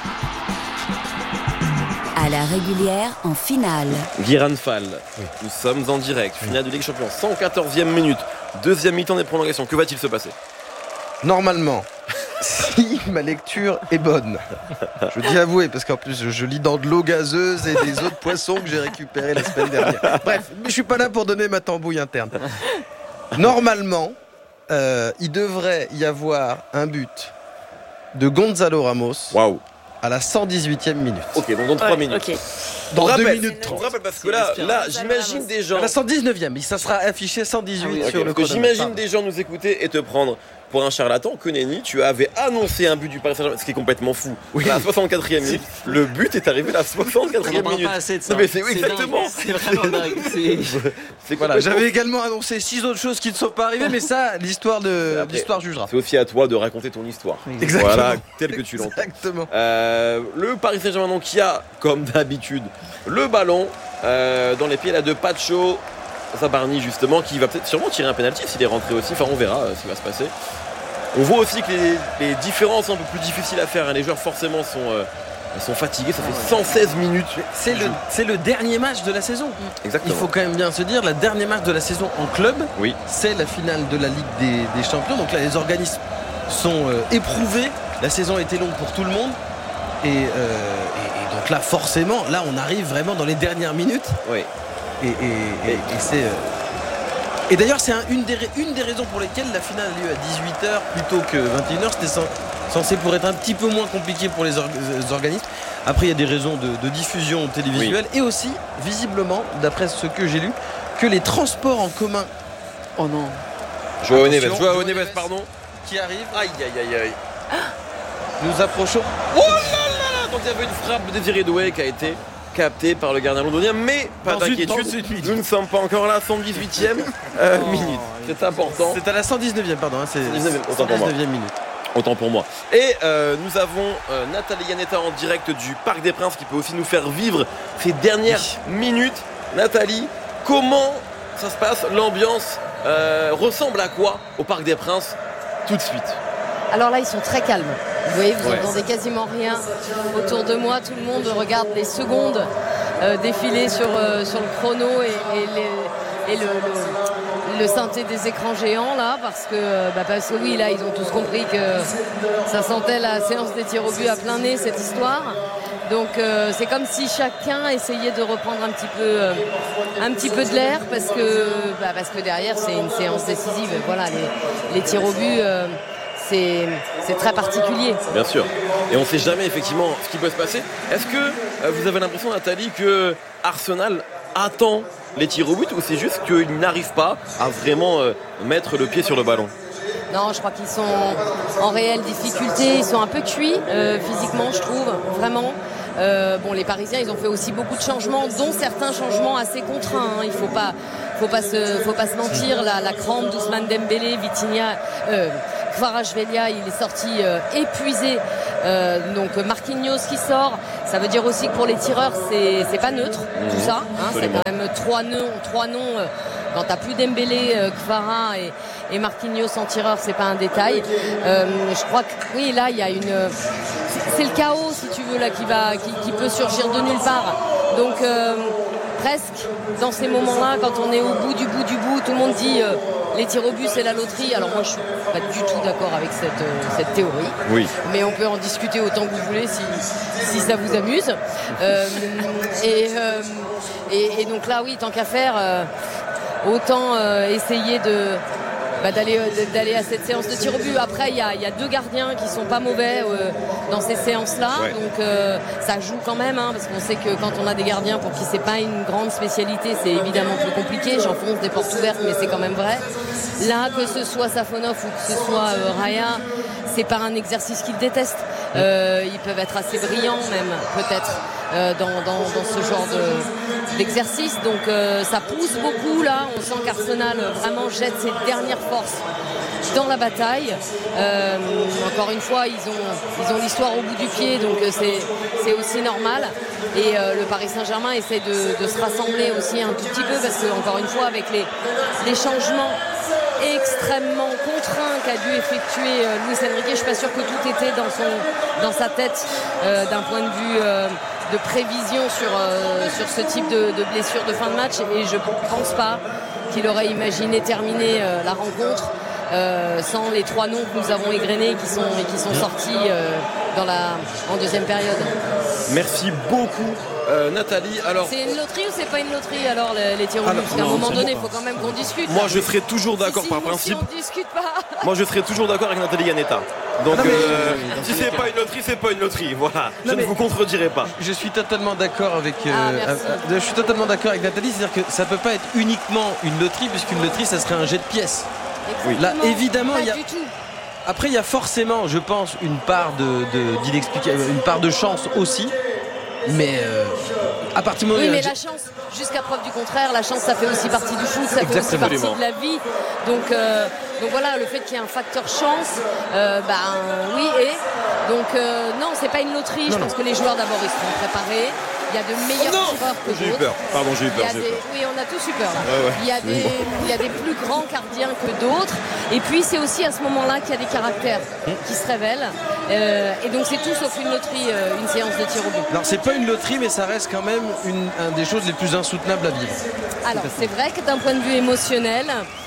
À la régulière en finale. Guiran Fall. Nous sommes en direct. Finale de Ligue des Champions. 114e minute. Deuxième mi-temps des prolongations. Que va-t-il se passer? Normalement, si ma lecture est bonne, je dis avouer, parce qu'en plus je lis dans de l'eau gazeuse et des autres poissons que j'ai récupérés la semaine dernière. Bref, mais je suis pas là pour donner ma tambouille interne. Normalement, il devrait y avoir un but de Gonzalo Ramos. Waouh. À la 118e minute. Ok, donc dans 3 minutes. Okay. Dans 2 minutes 30. On rappelle parce que là j'imagine des gens... À la 119e, ça sera affiché 118 sur le chronomètre. J'imagine des gens nous écouter et te prendre pour un charlatan. Koneni, tu avais annoncé un but du Paris Saint-Germain, ce qui est complètement fou. Oui. À la 64e minute, le but est arrivé à la 64e minute. Pas assez de ça. Non, mais c'est exactement. C'est vraiment dingue. C'est voilà, j'avais également annoncé 6 autres choses qui ne sont pas arrivées, mais ça, l'histoire jugera. C'est aussi à toi de raconter ton histoire. Exactement. Voilà, tel que tu l'entends. Exactement. Le Paris Saint-Germain donc, qui a, comme d'habitude, le ballon dans les pieds là de Pacho. Zabarni justement qui va peut-être sûrement tirer un penalty s'il est rentré aussi, enfin on verra ce qui va se passer. On voit aussi que les différences sont un peu plus difficiles à faire, les joueurs forcément sont fatigués, ça fait 116 minutes. C'est le dernier match de la saison. Exactement. Il faut quand même bien se dire, le dernier match de la saison en club, oui. C'est la finale de la Ligue des Champions, donc là les organismes sont éprouvés, la saison a été longue pour tout le monde et donc là forcément, là on arrive vraiment dans les dernières minutes. Oui. Et d'ailleurs, c'est une des raisons pour lesquelles la finale a lieu à 18h plutôt que 21h. C'était censé pour être un petit peu moins compliqué pour les organismes. Après, il y a des raisons de diffusion télévisuelle et aussi, visiblement, d'après ce que j'ai lu, que les transports en commun. Oh non. Joao Neves, pardon. Qui arrive. Aïe. Nous approchons. Oh là là. Donc il y avait une frappe de Désiré Doué qui a été capté par le gardien londonien, mais pas d'inquiétude, nous ne sommes pas encore là, 118e minute. C'est important. C'est à la 119e, pardon. C'est 119e minute. Autant pour moi. Et nous avons Nathalie Yanetta en direct du Parc des Princes qui peut aussi nous faire vivre ces dernières minutes. Nathalie, comment ça se passe? L'ambiance ressemble à quoi au Parc des Princes tout de suite? Alors là, ils sont très calmes. Vous voyez, vous n'entendez quasiment rien autour de moi. Tout le monde regarde les secondes défiler sur le chrono et le synthé des écrans géants là, parce que oui, là, ils ont tous compris que ça sentait la séance des tirs au but à plein nez, cette histoire. Donc c'est comme si chacun essayait de reprendre un petit peu de l'air parce que derrière c'est une séance décisive. Voilà, les tirs au but. C'est très particulier. Bien sûr. Et on ne sait jamais effectivement ce qui peut se passer. Est-ce que vous avez l'impression, Nathalie, que Arsenal attend les tirs au but ou c'est juste qu'ils n'arrivent pas à vraiment mettre le pied sur le ballon? Non, je crois qu'ils sont en réelle difficulté. Ils sont un peu cuits physiquement, je trouve, vraiment. Les Parisiens, ils ont fait aussi beaucoup de changements, dont certains changements assez contraints. Il faut faut pas se mentir, la crampe d'Ousmane Dembélé, Vitinha, Kvaratskhelia, il est sorti épuisé. Donc Marquinhos qui sort, ça veut dire aussi que pour les tireurs c'est pas neutre tout ça, hein, c'est quand même trois noms. Quand t'as plus Dembélé, Kvara et Marquinhos en tireur, c'est pas un détail. Je crois que oui, là il y a c'est le chaos si tu veux là qui peut surgir de nulle part. Donc presque dans ces moments-là, quand on est au bout du bout, tout le monde dit les tirs au but c'est la loterie. Alors moi je suis pas du tout d'accord avec cette théorie. Oui. Mais on peut en discuter autant que vous voulez si ça vous amuse. Et donc là oui, tant qu'à faire, autant essayer d'aller à cette séance de tir au but. Après il y a deux gardiens qui sont pas mauvais dans ces séances-là, donc ça joue quand même, hein, parce qu'on sait que quand on a des gardiens pour qui c'est pas une grande spécialité, c'est évidemment plus compliqué. J'enfonce des portes ouvertes, mais c'est quand même vrai. Là, que ce soit Safonov ou que ce soit Raya, c'est pas un exercice qu'ils détestent. Ils peuvent être assez brillants même, peut-être, dans ce genre d'exercice. Donc ça pousse beaucoup là. On sent qu'Arsenal vraiment jette ses dernières forces dans la bataille. Encore une fois, ils ont l'histoire au bout du pied, donc c'est aussi normal. Et le Paris Saint-Germain essaie de se rassembler aussi un tout petit peu, parce que encore une fois, avec les changements extrêmement contraint qu'a dû effectuer Luis Enrique, je suis pas sûr que tout était dans sa tête d'un point de vue de prévision sur ce type de blessure de fin de match, et je pense pas qu'il aurait imaginé terminer la rencontre sans les trois noms que nous avons égrenés qui sont sortis en deuxième période. Merci beaucoup Nathalie. Alors, c'est une loterie ou c'est pas une loterie alors les tirs au but? Parce qu'à un moment donné, il faut quand même qu'on discute. Moi, je serais toujours d'accord par principe. Si on discute pas. Moi, je serais toujours d'accord avec Nathalie Yanetta. Donc, si c'est pas une loterie, c'est pas une loterie. Voilà. Je ne vous contredirai pas. Je suis totalement d'accord avec. Je suis totalement d'accord avec Nathalie. C'est-à-dire que ça peut pas être uniquement une loterie, puisqu'une loterie, ça serait un jet de pièces. Oui. Là, évidemment, pas il y a. Du tout. Après, il y a forcément, je pense, une part une part de chance aussi. Mais à partir du moment où mais la chance, jusqu'à preuve du contraire, la chance ça fait aussi partie du foot, ça fait aussi partie de la vie. Donc voilà, le fait qu'il y ait un facteur chance, oui, et donc non, c'est pas une loterie. Je pense que les joueurs d'abord ils seront préparés. Il y a de meilleurs tireurs que d'autres. J'ai eu peur. Pardon, j'ai eu peur. Oui, on a tous eu peur. Ouais. Il y a des plus grands gardiens que d'autres. Et puis c'est aussi à ce moment-là qu'il y a des caractères qui se révèlent. Et donc c'est tout sauf une loterie, une séance de tir au but. Non, c'est pas une loterie, mais ça reste quand même une des choses les plus insoutenables à vivre. Alors c'est vrai que d'un point de vue émotionnel,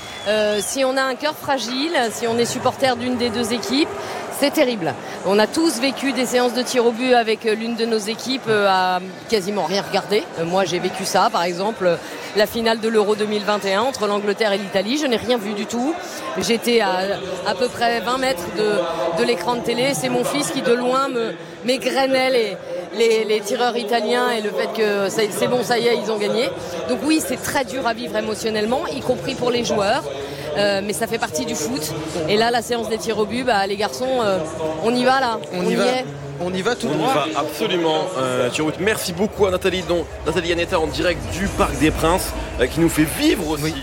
si on a un cœur fragile, si on est supporter d'une des deux équipes, c'est terrible. On a tous vécu des séances de tir au but avec l'une de nos équipes à quasiment rien regarder. Moi, j'ai vécu ça, par exemple, la finale de l'Euro 2021 entre l'Angleterre et l'Italie. Je n'ai rien vu du tout. J'étais à peu près 20 mètres de l'écran de télé. C'est mon fils qui, de loin, m'égrenait les tireurs italiens et le fait que c'est bon, ça y est, ils ont gagné. Donc oui, c'est très dur à vivre émotionnellement, y compris pour les joueurs. Mais ça fait partie du foot. Et là, la séance des tirs au but, les garçons, on y va là. On y est. On y va tout droit. On y va absolument. Merci beaucoup à Nathalie Yanetta en direct du Parc des Princes, qui nous fait vivre aussi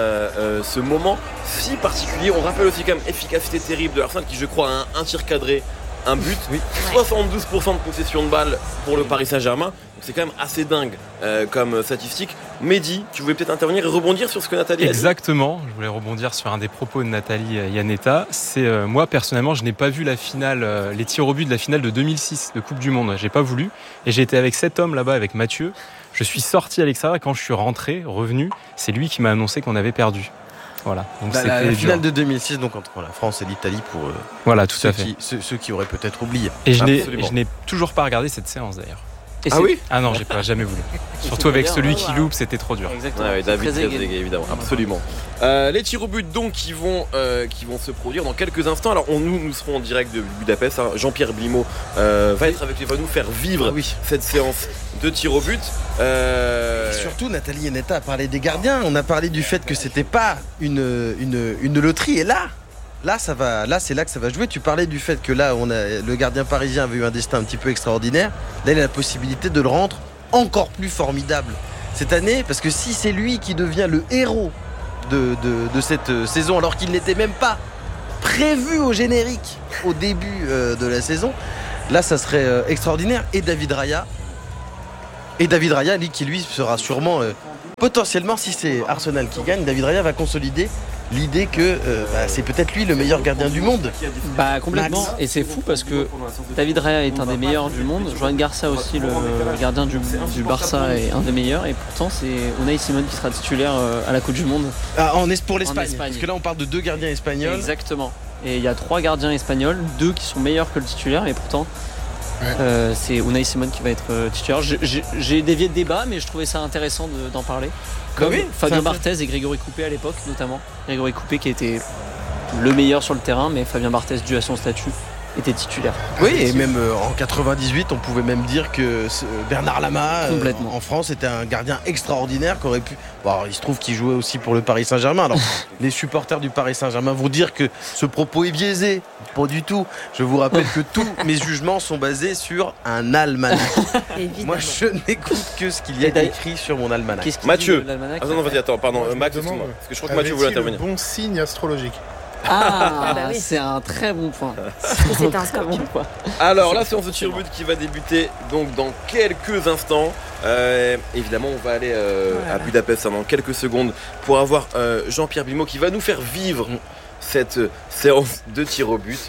ce moment si particulier. On rappelle aussi quand même efficacité terrible de Arsenal, qui je crois a un tir cadré, un but, 72% de possession de balle pour le Paris Saint-Germain. C'est quand même assez dingue comme statistique. Mehdi, tu voulais peut-être intervenir et rebondir sur ce que Nathalie a dit. Exactement, je voulais rebondir sur un des propos de Nathalie Yanetta. C'est moi personnellement, je n'ai pas vu la finale, les tirs au but de la finale de 2006 de Coupe du Monde. J'ai pas voulu et j'ai été avec 7 hommes là-bas avec Mathieu. Je suis sorti à l'extérieur et quand je suis revenu, c'est lui qui m'a annoncé qu'on avait perdu. Voilà. Donc la finale de 2006, donc entre la France et l'Italie, pour voilà, tout à fait. Ceux qui auraient peut-être oublié. Et je n'ai toujours pas regardé cette séance d'ailleurs. Oui. Ah non, j'ai jamais voulu. Surtout avec celui qui loupe, c'était trop dur. Exactement. David Trezeguet, évidemment, absolument. Les tirs au but donc qui vont se produire dans quelques instants. Alors nous serons en direct de Budapest. Jean-Pierre Blimaud va nous faire vivre cette séance de tirs au but. Et surtout, Nathalie Yanetta a parlé des gardiens. On a parlé du fait que c'était pas une loterie. Et là, c'est là que ça va jouer. Tu parlais du fait que là, le gardien parisien avait eu un destin un petit peu extraordinaire. Là, il a la possibilité de le rendre encore plus formidable cette année, parce que si c'est lui qui devient le héros de cette saison, alors qu'il n'était même pas prévu au générique au début de la saison, là ça serait extraordinaire. Et David Raya, qui lui sera sûrement potentiellement, si c'est Arsenal qui gagne, David Raya va consolider l'idée que c'est peut-être lui le meilleur gardien du monde. Bah complètement. Max. Et c'est fou parce que David Raya est un des meilleurs du monde. Joan Garcia aussi, le gardien du Barça, est un des meilleurs. Et pourtant c'est Unai Simon qui sera titulaire à la Coupe du Monde. Pour l'Espagne. Parce que là on parle de 2 gardiens espagnols. Exactement. Et il y a 3 gardiens espagnols, 2 qui sont meilleurs que le titulaire. Et pourtant c'est Unai Simon qui va être titulaire. J'ai dévié de débat, mais je trouvais ça intéressant d'en parler. Comme Fabien Barthez et Grégory Coupé à l'époque, notamment. Grégory Coupé qui était le meilleur sur le terrain, mais Fabien Barthez, dû à son statut, était titulaire. Oui, et même en 98, on pouvait même dire que Bernard Lama, en France, était un gardien extraordinaire qui aurait pu... Bon, il se trouve qu'il jouait aussi pour le Paris Saint-Germain. Alors, les supporters du Paris Saint-Germain vont dire que ce propos est biaisé. Pas du tout. Je vous rappelle que tous mes jugements sont basés sur un almanach. Moi, je n'écoute que ce qu'il y a écrit sur mon almanach. Mathieu. Vas-y, attends, pardon. Max, excuse-moi. Parce que je crois que Mathieu voulait intervenir. Bon signe astrologique. C'est un très bon point. C'est un scorpion. Alors la séance de tir au but qui va débuter donc dans quelques instants. Évidemment on va aller à Budapest dans quelques secondes pour avoir Jean-Pierre Blimaud qui va nous faire vivre cette séance de tir au but.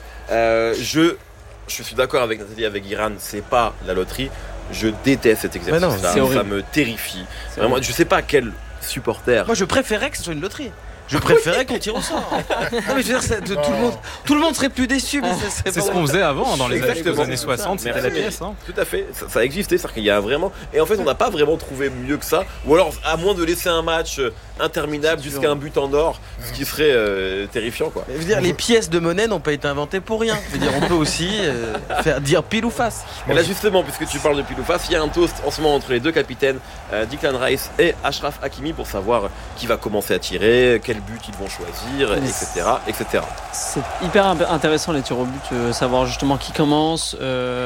Je suis d'accord avec Nathalie, avec Iran, c'est pas la loterie. Je déteste cet exercice là, ça me terrifie. Vraiment, je sais pas quel supporter. Moi je préférais que ce soit une loterie. Je préférais qu'on tire au sort. Non, mais je veux dire, tout le monde serait plus déçu. Mais c'est ce qu'on faisait avant, dans les années 60, c'était la pièce. Hein. Tout à fait, ça existait, c'est-à-dire qu'il y a vraiment... Et en fait, on n'a pas vraiment trouvé mieux que ça. Ou alors, à moins de laisser un match interminable jusqu'à un but en or, ce qui serait terrifiant, quoi. Je veux dire, les pièces de monnaie n'ont pas été inventées pour rien. Je veux dire, on peut aussi faire dire pile ou face. Et là, justement, puisque tu parles de pile ou face, il y a un toast en ce moment entre les 2 capitaines, Declan Rice et Achraf Hakimi, pour savoir qui va commencer à tirer, quel but ils vont choisir, etc. C'est hyper intéressant les tirs au but, savoir justement qui commence.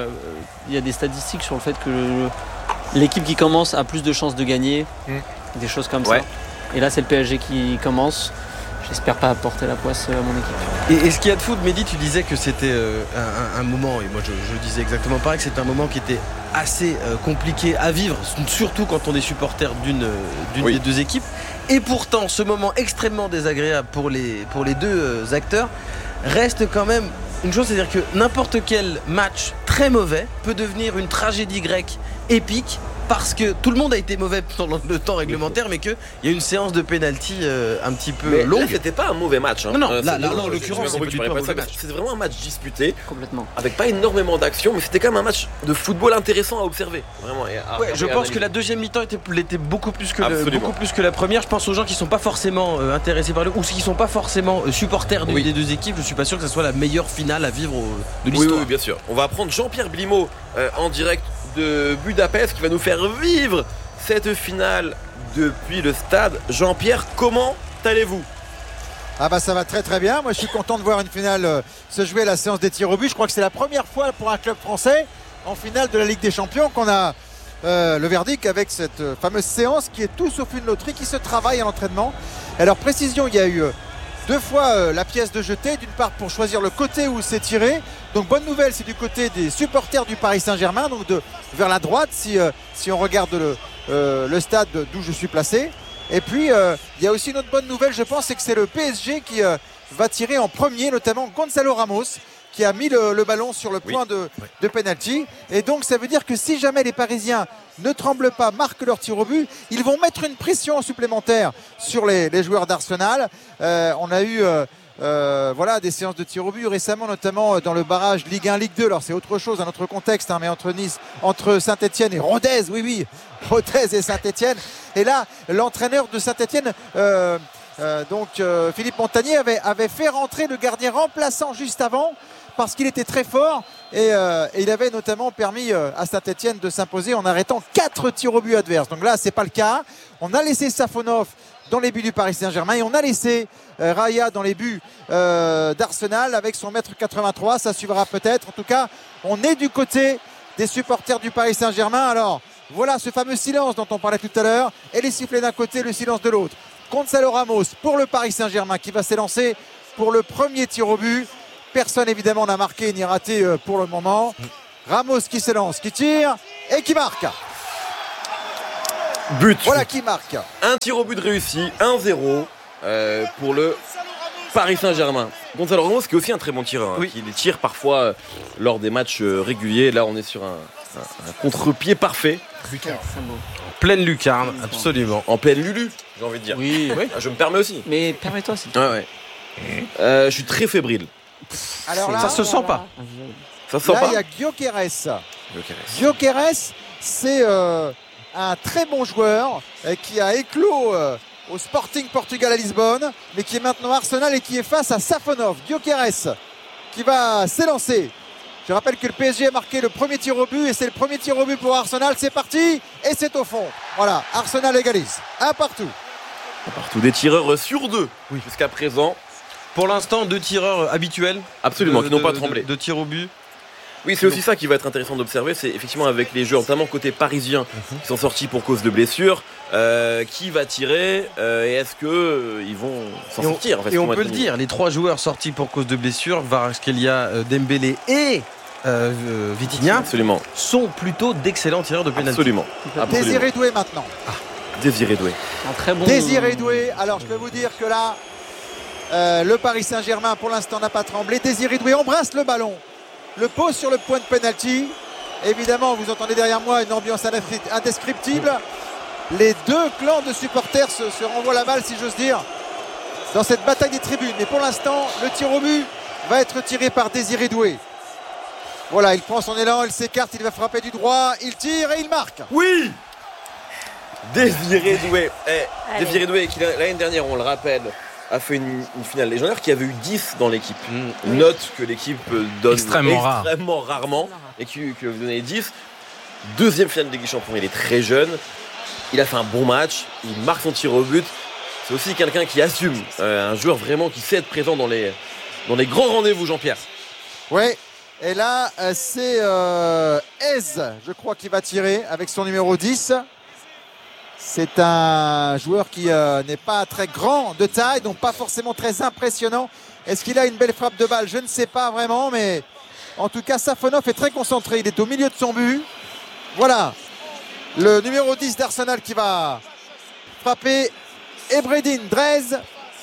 Il y a des statistiques sur le fait que l'équipe qui commence a plus de chances de gagner, des choses comme ça. Et là c'est le PSG qui commence. J'espère pas apporter la poisse à mon équipe. Et ce qu'il y a de fou, Mehdi, tu disais que c'était un moment, et moi je disais exactement pareil, que c'était un moment qui était assez compliqué à vivre, surtout quand on est supporter d'une des 2 équipes. Et pourtant, ce moment extrêmement désagréable pour les 2 acteurs reste quand même une chose, c'est-à-dire que n'importe quel match très mauvais peut devenir une tragédie grecque épique, parce que tout le monde a été mauvais pendant le temps réglementaire, mais qu'il y a une séance de pénalty un petit peu longue. Là, c'était pas un mauvais match. Hein. Non, là, en l'occurrence, c'est pas un mauvais match. C'était vraiment un match disputé, complètement, avec pas énormément d'action, mais c'était quand même un match de football intéressant à observer. Vraiment. Je pense que la deuxième mi-temps était beaucoup plus que la première. Je pense aux gens qui sont pas forcément intéressés par ou qui sont pas forcément supporters des 2 équipes. Je suis pas sûr que ce soit la meilleure finale à vivre de l'histoire. Oui, bien sûr. On va prendre Jean-Pierre Blimaud en direct de Budapest qui va nous faire vivre cette finale depuis le stade. Jean-Pierre, comment allez-vous ? Ça va très très bien. Moi je suis content de voir une finale se jouer à la séance des tirs au but. Je crois que c'est la première fois pour un club français en finale de la Ligue des Champions qu'on a le verdict avec cette fameuse séance qui est tout sauf une loterie, qui se travaille à l'entraînement. Alors précision, il y a eu 2 fois la pièce de jeté, d'une part pour choisir le côté où c'est tiré. Donc bonne nouvelle, c'est du côté des supporters du Paris Saint-Germain, donc vers la droite si on regarde le stade d'où je suis placé. Et puis il y a aussi une autre bonne nouvelle, je pense, c'est que c'est le PSG qui va tirer en premier, notamment Gonzalo Ramos, qui a mis le ballon sur le point de penalty. Et donc ça veut dire que si jamais les Parisiens ne tremblent pas, marquent leur tir au but, ils vont mettre une pression supplémentaire sur les joueurs d'Arsenal. On a eu des séances de tir au but récemment, notamment dans le barrage Ligue 1, Ligue 2. Alors c'est autre chose, un autre contexte, mais entre Saint-Etienne et Rodez, Rodez et Saint-Etienne. Et là, l'entraîneur de Saint-Etienne, Philippe Montagnier, avait fait rentrer le gardien remplaçant juste avant, parce qu'il était très fort et il avait notamment permis à Saint-Etienne de s'imposer en arrêtant 4 tirs au but adverses. Donc là, c'est pas le cas. On a laissé Safonov dans les buts du Paris Saint-Germain et on a laissé Raya dans les buts d'Arsenal avec son mètre 83. Ça suivra peut-être. En tout cas, on est du côté des supporters du Paris Saint-Germain. Alors, Voilà ce fameux silence dont on parlait tout à l'heure. Et les sifflets d'un côté, le silence de l'autre. Gonzalo Ramos pour le Paris Saint-Germain qui va s'élancer pour le premier tir au but. Personne évidemment n'a marqué ni raté pour le moment. Ramos qui s'élance, qui tire et qui marque. But. Voilà qui marque. Un tir au but réussi, 1-0 pour le Paris Saint-Germain. Gonzalo Ramos qui est aussi un très bon tireur, hein, qui les tire parfois lors des matchs réguliers. Là on est sur un contre-pied parfait. Lucarne. En pleine lucarne, absolument. En pleine Lulu, j'ai envie de dire. Oui. Je me permets aussi. Mais permets-toi, c'est tout. Ouais. Je suis très fébrile. Alors là, ça se sent pas. Ça se sent là, pas. il y a Gyökeres. Gyökeres, c'est un très bon joueur qui a éclos au Sporting Portugal à Lisbonne, mais qui est maintenant à Arsenal et qui est face à Safonov. Gyökeres qui va s'élancer. Je rappelle que le PSG a marqué le premier tir au but et c'est le premier tir au but pour Arsenal. C'est parti et c'est au fond. Voilà, Arsenal égalise. Un partout. Partout des tireurs sur 2 jusqu'à présent. Pour l'instant, 2 tireurs habituels. Absolument, qui n'ont pas tremblé. De tir au but. Oui, c'est aussi ça qui va être intéressant d'observer, c'est effectivement avec les joueurs, notamment côté parisien, qui sont sortis pour cause de blessures, qui va tirer et est-ce qu'ils vont s'en sortir en fait, et on peut le dire, les 3 joueurs sortis pour cause de blessures, Kvaratskhelia, Dembélé et Vitinha, absolument, sont plutôt d'excellents tireurs de pénalty. Absolument. Désiré Doué maintenant. Désiré Doué. Un très bon. Désiré Doué. Alors je peux vous dire que là, le Paris Saint-Germain pour l'instant n'a pas tremblé. Désiré Doué embrasse le ballon, le pose sur le point de pénalty. Évidemment, vous entendez derrière moi une ambiance indescriptible. Les 2 clans de supporters se renvoient la balle, si j'ose dire, dans cette bataille des tribunes. Mais pour l'instant, le tir au but va être tiré par Désiré Doué. Voilà, il prend son élan, il s'écarte, il va frapper du droit, il tire et il marque. Oui, Désiré Doué. Désiré Doué qui l'année dernière, on le rappelle, a fait une finale légendaire, qui avait eu 10 dans l'équipe. Note que l'équipe donne extrêmement rarement et qui vous donnez 10. Deuxième finale de Ligue des Champions, il est très jeune. Il a fait un bon match, il marque son tir au but. C'est aussi quelqu'un qui assume, un joueur vraiment qui sait être présent dans les grands rendez-vous, Jean-Pierre. Ouais, et là c'est Hez, je crois, qui va tirer avec son numéro 10. C'est un joueur qui n'est pas très grand de taille, donc pas forcément très impressionnant. Est-ce qu'il a une belle frappe de balle? Je ne sais pas vraiment, mais en tout cas Safonov est très concentré, il est au milieu de son but. Voilà, le numéro 10 d'Arsenal qui va frapper. Ebredin Drez,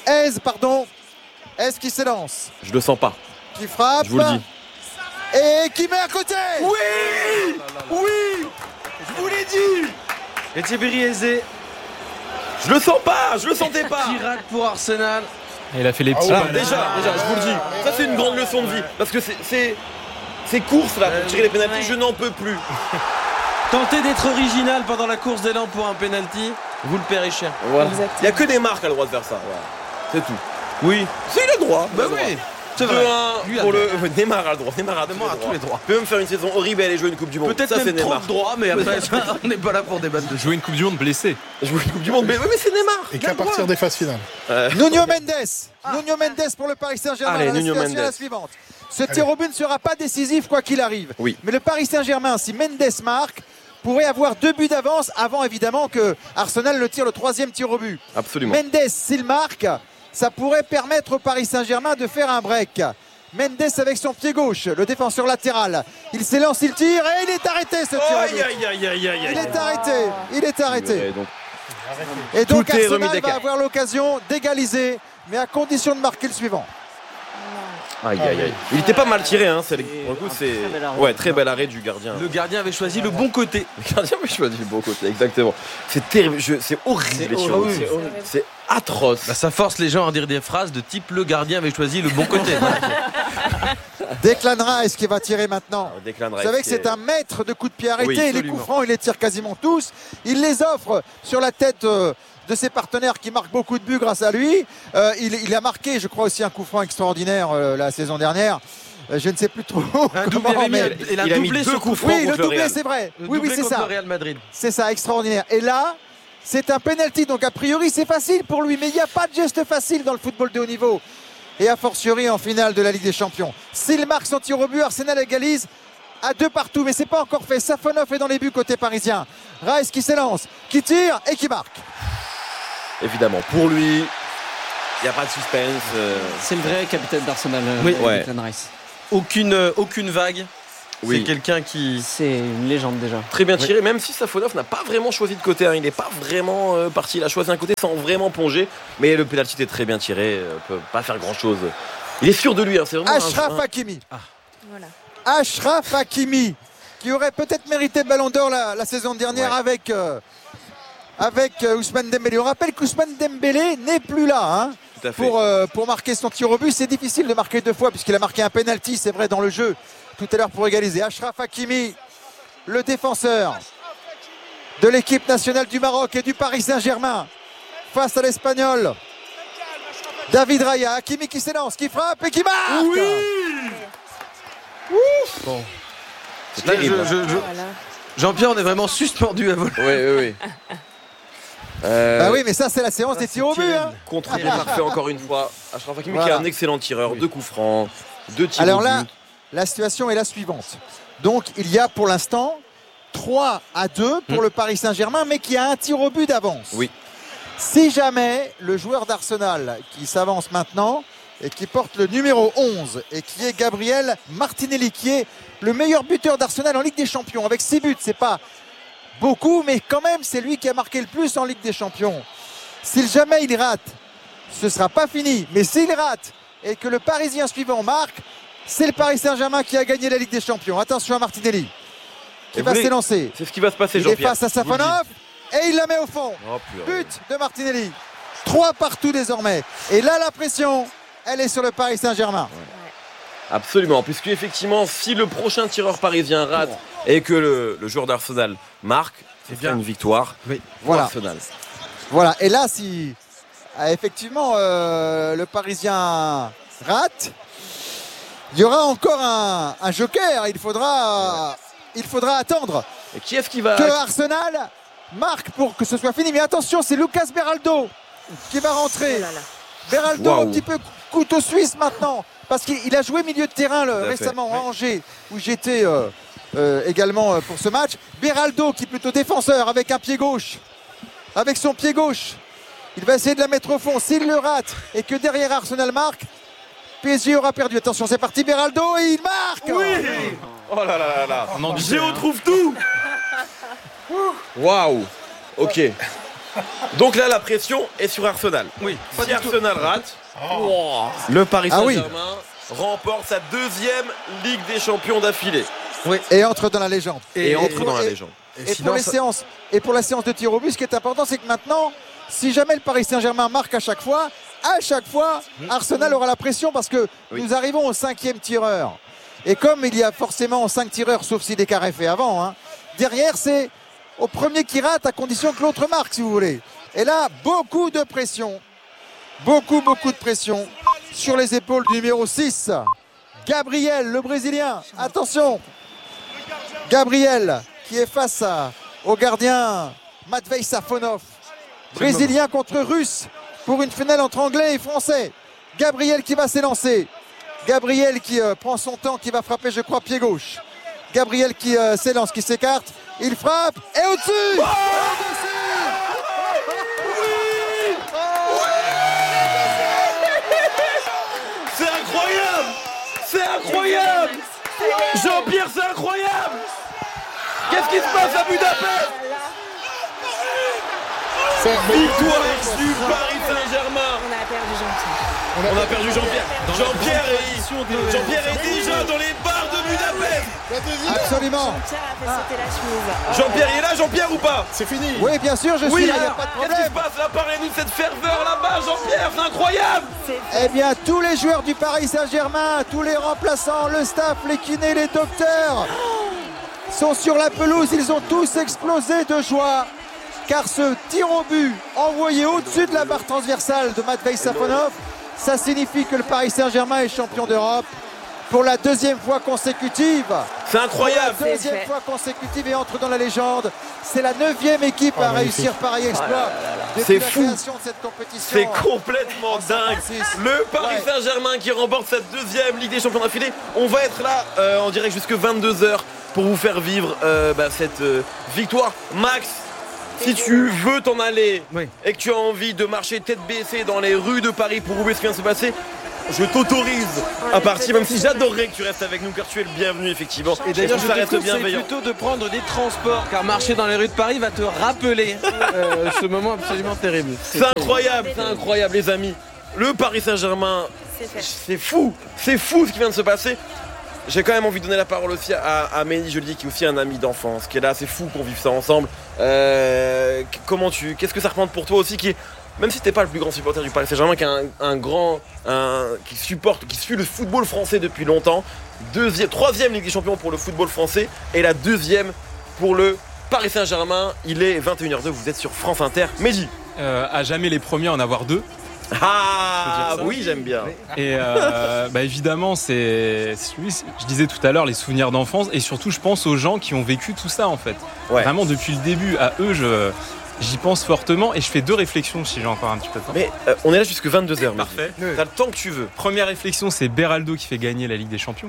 Hez qui s'élance. Je le sens pas. Qui frappe. Je vous le dis. Et qui met à côté. Oui, oui, je vous l'ai dit. Et Thierry Eze. Je le sens pas, je le sentais pas. Qui rate pour Arsenal. Et il a fait les petits. Alors, déjà, je vous le dis, ça c'est une grande leçon de vie. Parce que ces courses là pour tirer les pénaltys, je n'en peux plus. Tentez d'être original pendant la course d'élan pour un penalty, vous le paierez cher. Voilà. Il n'y a que des marques à le droit de faire ça. Voilà. C'est tout. Oui. C'est le droit. Bah oui. C'est vrai. 2-1 pour le Neymar a le droit. Neymar a tous les droits. Peut même faire une saison horrible et aller jouer une Coupe du Monde. Peut-être ça, même c'est trop Neymar. de droits, mais après on n'est pas là pour débattre de Jouer une Coupe du Monde blessé. Jouer une Coupe du Monde, mais c'est Neymar. Et qu'à partir des phases finales. Nuno Mendes pour le Paris Saint-Germain. Allez, La Nuno situation est la Mendes. suivante. Ce tir au but ne sera pas décisif quoi qu'il arrive. Oui. Mais le Paris Saint-Germain, si Mendes marque, pourrait avoir 2 buts d'avance avant évidemment que Arsenal le tire le 3e tir au but. Absolument. Mendes, s'il marque, ça pourrait permettre au Paris Saint-Germain de faire un break. Mendes avec son pied gauche, le défenseur latéral. Il s'élance, il tire et il est arrêté ce tir au but. Il est arrêté. Et donc Tout est remis Arsenal va d'écart. avoir l'occasion d'égaliser, mais à condition de marquer le suivant. Aïe. Il était pas mal tiré, hein. Pour le coup, c'est très bel arrêt du gardien. Le gardien avait choisi le bon côté. Le gardien avait choisi le bon côté, exactement. C'est terrible, c'est horrible. Les tirs au but. C'est atroce. Bah, ça force les gens à dire des phrases de type le gardien avait choisi le bon côté. Declan Rice qui va tirer maintenant. Vous savez que c'est un maître de coups de pied arrêtés. Oui, les coups francs, il les tire quasiment tous. Il les offre sur la tête de ses partenaires qui marquent beaucoup de buts grâce à lui. Il a marqué, je crois, aussi un coup franc extraordinaire la saison dernière. Je ne sais plus trop comment, mais il a doublé ce coup franc. Oui, le doublé, c'est vrai. Oui, c'est ça. Le Real Madrid. C'est ça, extraordinaire. Et là, c'est un penalty, donc a priori c'est facile pour lui, mais il n'y a pas de geste facile dans le football de haut niveau. Et a fortiori en finale de la Ligue des Champions. S'il marque son tir au but, Arsenal égalise. à 2 partout, mais c'est pas encore fait. Safonov est dans les buts côté parisien. Rice qui s'élance, qui tire et qui marque. Évidemment, pour lui, il n'y a pas de suspense. C'est le vrai capitaine d'Arsenal, Declan Rice. Aucune vague. Oui. C'est quelqu'un qui... C'est une légende déjà. Très bien tiré, même si Safonov n'a pas vraiment choisi de côté. Il n'est pas vraiment parti. Il a choisi un côté sans vraiment plonger. Mais le penalty était très bien tiré. Peut pas faire grand-chose. Il est sûr de lui. C'est vraiment Achraf Hakimi. Voilà. Achraf Hakimi, qui aurait peut-être mérité le Ballon d'Or la saison dernière avec Ousmane Dembélé. On rappelle qu'Ousmane Dembélé n'est plus là pour marquer son tir au but. C'est difficile de marquer 2 fois puisqu'il a marqué un penalty, c'est vrai, dans le jeu tout à l'heure pour égaliser. Achraf Hakimi, le défenseur de l'équipe nationale du Maroc et du Paris Saint-Germain face à l'Espagnol David Raya. Hakimi qui s'élance, qui frappe et qui marque. Oui. Ouf. Bon. Jean-Pierre, on est vraiment suspendu à voler. Oui. Bah oui, mais ça c'est la séance des tirs au but. Contrôle parfait encore une fois. Achraf Hakimi qui est un excellent tireur, 2 coups francs, 2 tirs Alors au but. là, la situation est la suivante. Donc il y a pour l'instant 3-2 pour le Paris Saint-Germain, mais qui a un tir au but d'avance. Oui. Si jamais le joueur d'Arsenal qui s'avance maintenant et qui porte le numéro 11 et qui est Gabriel Martinelli, qui est le meilleur buteur d'Arsenal en Ligue des Champions avec 6 buts, c'est pas beaucoup, mais quand même c'est lui qui a marqué le plus en Ligue des Champions. Si jamais il rate, ce ne sera pas fini, mais s'il rate et que le Parisien suivant marque, c'est le Paris Saint-Germain qui a gagné la Ligue des Champions. Attention à Martinelli qui va s'élancer. C'est ce qui va se passer, il Jean-Pierre. est face à Safonov et il la met au fond. But de Martinelli. 3 partout désormais. Et là la pression, elle est sur le Paris Saint-Germain. Absolument, puisque effectivement, si le prochain tireur parisien rate et que le joueur d'Arsenal marque, c'est bien une victoire pour Arsenal. Voilà, et là si effectivement le Parisien rate, il y aura encore un joker. Il faudra attendre et qui est-ce qui va... que Arsenal marque pour que ce soit fini. Mais attention, c'est Lucas Beraldo qui va rentrer. Beraldo, un petit peu couteau suisse maintenant, parce qu'il a joué milieu de terrain récemment à Angers, où j'étais également pour ce match. Beraldo qui est plutôt défenseur avec un pied gauche, avec son pied gauche. Il va essayer de la mettre au fond. S'il le rate et que derrière Arsenal marque, PSG aura perdu. Attention, c'est parti, Beraldo, et il marque. Oui. Oh là là là là. Géo trouve tout. Waouh. Ok. Donc là, la pression est sur Arsenal. Oui. Si Arsenal rate, le Paris Saint-Germain remporte sa 2e Ligue des Champions d'affilée. Oui. Et entre dans la légende. Et entre dans la légende. Et pour la séance de tir au but, ce qui est important, c'est que maintenant, si jamais le Paris Saint-Germain marque à chaque fois, Arsenal aura la pression parce que nous arrivons au 5e tireur. Et comme il y a forcément 5 tireurs, sauf si l'écart est fait avant, derrière c'est au premier qui rate à condition que l'autre marque, si vous voulez. Et là, beaucoup de pression. Beaucoup de pression sur les épaules du numéro 6. Gabriel, le Brésilien. Attention. Gabriel qui est face au gardien Matvei Safonov. Brésilien contre Russe pour une finale entre Anglais et Français. Gabriel qui va s'élancer. Gabriel qui prend son temps, qui va frapper, je crois, pied gauche. Gabriel qui s'élance, qui s'écarte. Il frappe et au-dessus. C'est incroyable. C'est incroyable. Jean-Pierre, c'est incroyable. Qu'est-ce qui se passe à Budapest? Victoire du Paris Saint-Germain. On a perdu Jean-Pierre. On a perdu Jean-Pierre. Jean-Pierre est déjà dans les bars de Budapest. Absolument. Jean-Pierre a fait sauter la chemise. Jean-Pierre, il est là, Jean-Pierre, ou pas? C'est fini. Oui, bien sûr, je suis là. Y a pas de Qu'est-ce qui se passe là? Parlez-nous de cette ferveur là-bas, Jean-Pierre. C'est incroyable. Eh bien, tous les joueurs du Paris Saint-Germain, tous les remplaçants, le staff, les kinés, les docteurs sont sur la pelouse. Ils ont tous explosé de joie. Car ce tir au but envoyé au-dessus de la barre transversale de Matvei Safonov, ça signifie que le Paris Saint-Germain est champion d'Europe. pour la deuxième fois consécutive. C'est incroyable. Pour la deuxième fois consécutive et entre dans la légende. C'est la 9e équipe à réussir pareil exploit depuis la création de cette compétition. C'est complètement dingue. Le Paris Saint-Germain qui remporte cette 2e Ligue des Champions d'affilée. On va être là en direct jusque 22h pour vous faire vivre cette victoire. Max, si tu veux t'en aller et que tu as envie de marcher tête baissée dans les rues de Paris pour oublier ce qui vient de se passer, je t'autorise à partir, même si j'adorerais que tu restes avec nous car tu es le bienvenu effectivement. Et d'ailleurs je te conseille plutôt de prendre des transports car marcher dans les rues de Paris va te rappeler ce moment absolument terrible. C'est incroyable les amis. Le Paris Saint-Germain, c'est fou ce qui vient de se passer. J'ai quand même envie de donner la parole aussi à Mehdi Joli qui est aussi un ami d'enfance qui est là, c'est fou qu'on vive ça ensemble. Qu'est-ce que ça représente pour toi aussi qui est, même si t'es pas le plus grand supporter du Paris Saint-Germain, qui suit le football français depuis longtemps, 3e Ligue des Champions pour le football français et la 2e pour le Paris Saint-Germain. Il est 21h02, vous êtes sur France Inter. Mehdi. À jamais les premiers à en avoir 2. Ah oui, j'aime bien. Et évidemment, je disais tout à l'heure, les souvenirs d'enfance et surtout je pense aux gens qui ont vécu tout ça en fait. Vraiment depuis le début, à eux j'y pense fortement et je fais 2 réflections si j'ai encore un petit peu de temps. Mais on est là jusque 22h. Parfait. T'as le temps que tu veux. Première réflexion, c'est Beraldo qui fait gagner la Ligue des Champions.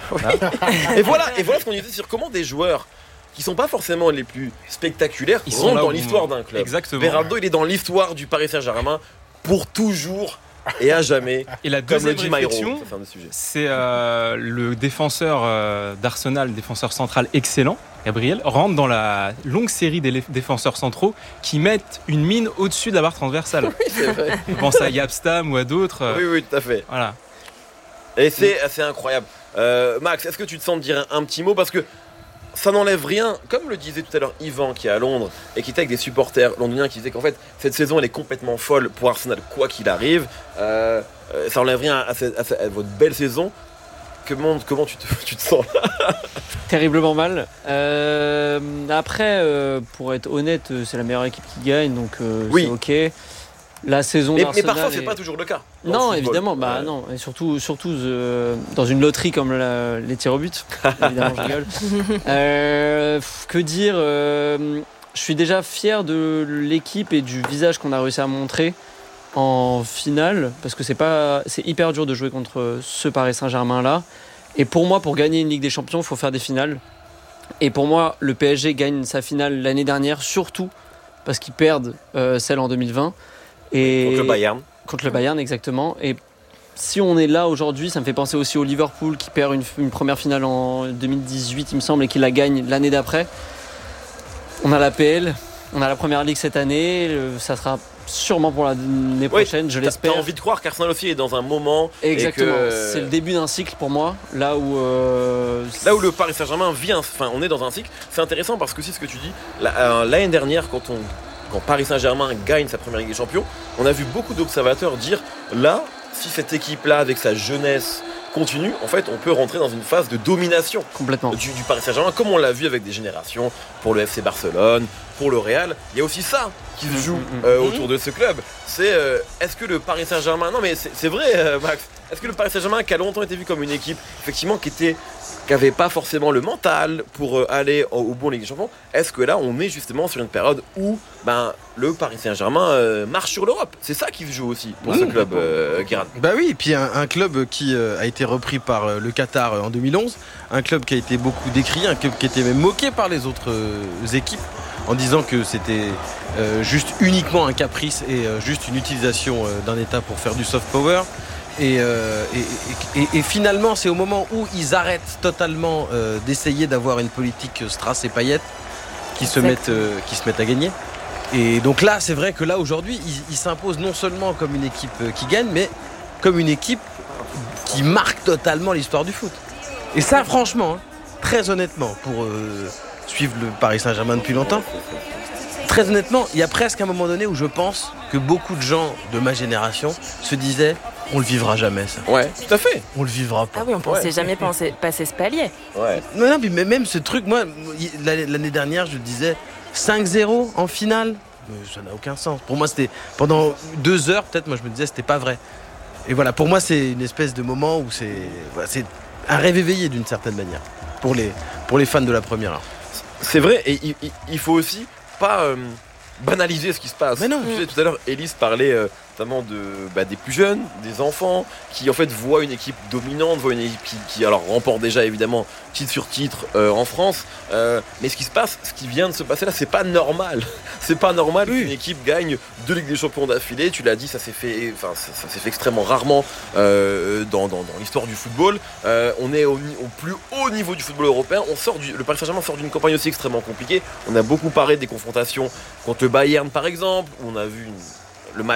Et voilà ce qu'on disait sur comment des joueurs qui sont pas forcément les plus spectaculaires rentrent dans l'histoire d'un club. Exactement. Beraldo, il est dans l'histoire du Paris Saint-Germain pour toujours et à jamais. Et la deuxième réflexion, c'est le défenseur d'Arsenal, défenseur central excellent, Gabriel, rentre dans la longue série des défenseurs centraux qui mettent une mine au-dessus de la barre transversale. Oui, c'est vrai. Je pense à Yapstam ou à d'autres. Oui, tout à fait. Voilà. Et c'est incroyable. Max, est-ce que tu te sens de dire un petit mot parce que ça n'enlève rien, comme le disait tout à l'heure Yvan qui est à Londres et qui était avec des supporters londoniens qui disaient qu'en fait cette saison elle est complètement folle pour Arsenal quoi qu'il arrive. Ça n'enlève rien à votre belle saison. Comment tu te sens là? Terriblement mal. Après, pour être honnête, c'est la meilleure équipe qui gagne, donc c'est ok. La saison mais d'Arsenal parfois c'est pas toujours le cas. Non, évidemment, non, et surtout dans une loterie comme les tirs au but. Évidemment, je rigole. Que dire je suis déjà fier de l'équipe et du visage qu'on a réussi à montrer en finale, parce que c'est hyper dur de jouer contre ce Paris Saint-Germain là. Et pour moi, pour gagner une Ligue des Champions, il faut faire des finales. Et pour moi, le PSG gagne sa finale l'année dernière, surtout parce qu'ils perdent celle en 2020. Et contre le Bayern, exactement. Et si on est là aujourd'hui, ça me fait penser aussi au Liverpool qui perd une première finale en 2018, il me semble, et qui la gagne l'année d'après. On a la PL, on a la Première Ligue cette année, ça sera sûrement pour l'année prochaine, je l'espère. T'as envie de croire qu'Arsenal aussi est dans un moment. Exactement, c'est le début d'un cycle pour moi, là où le Paris Saint-Germain vit, on est dans un cycle. C'est intéressant parce que c'est ce que tu dis. L'année dernière, quand Paris Saint-Germain gagne sa première Ligue des Champions, on a vu beaucoup d'observateurs dire là, si cette équipe-là, avec sa jeunesse, continue, en fait, on peut rentrer dans une phase de domination complètement du Paris Saint-Germain, comme on l'a vu avec des générations pour le FC Barcelone, pour le Real. Il y a aussi ça qui se joue autour de ce club. C'est est-ce que le Paris Saint-Germain, non mais c'est vrai Max, est-ce que le Paris Saint-Germain, qui a longtemps été vu comme une équipe effectivement qui n'avait pas forcément le mental pour aller au bon Ligue des Champions, est-ce que là on est justement sur une période où le Paris Saint-Germain marche sur l'Europe? C'est ça qui se joue aussi pour ce club, Guérin. Bah oui, et puis un club qui a été repris par le Qatar en 2011, un club qui a été beaucoup décrié, un club qui était même moqué par les autres équipes en disant que c'était juste uniquement un caprice et juste une utilisation d'un État pour faire du soft power. Et finalement, c'est au moment où ils arrêtent totalement d'essayer d'avoir une politique strass et paillettes qui se mettent à gagner. Et donc là, c'est vrai que là, aujourd'hui, ils s'imposent non seulement comme une équipe qui gagne, mais comme une équipe qui marque totalement l'histoire du foot. Et ça, franchement, très honnêtement, pour suivre le Paris Saint-Germain depuis longtemps, très honnêtement, il y a presque un moment donné où je pense que beaucoup de gens de ma génération se disaient on le vivra jamais, ça. Ouais, tout à fait. On le vivra pas. Ah oui, on pensait jamais passer ce palier. Ouais. Non, mais même ce truc, moi, l'année dernière, je disais 5-0 en finale. Ça n'a aucun sens. Pour moi, c'était pendant 2 heures, peut-être, moi, je me disais c'était pas vrai. Et voilà, pour moi, c'est une espèce de moment où c'est un rêve éveillé d'une certaine manière pour les fans de la première. C'est vrai, et il faut aussi pas banaliser ce qui se passe. Mais non. Tu sais, tout à l'heure, Élise parlait notamment des plus jeunes, des enfants, qui en fait voient une équipe dominante, voient une équipe qui alors remporte déjà évidemment titre sur titre en France. Mais ce qui vient de se passer là, c'est pas normal. C'est pas normal qu'une équipe gagne 2 Ligues des Champions d'affilée. Tu l'as dit, ça s'est fait extrêmement rarement dans l'histoire du football. On est au plus haut niveau du football européen. Le Paris Saint-Germain sort d'une campagne aussi extrêmement compliquée. On a beaucoup parlé des confrontations contre le Bayern par exemple, où on a vu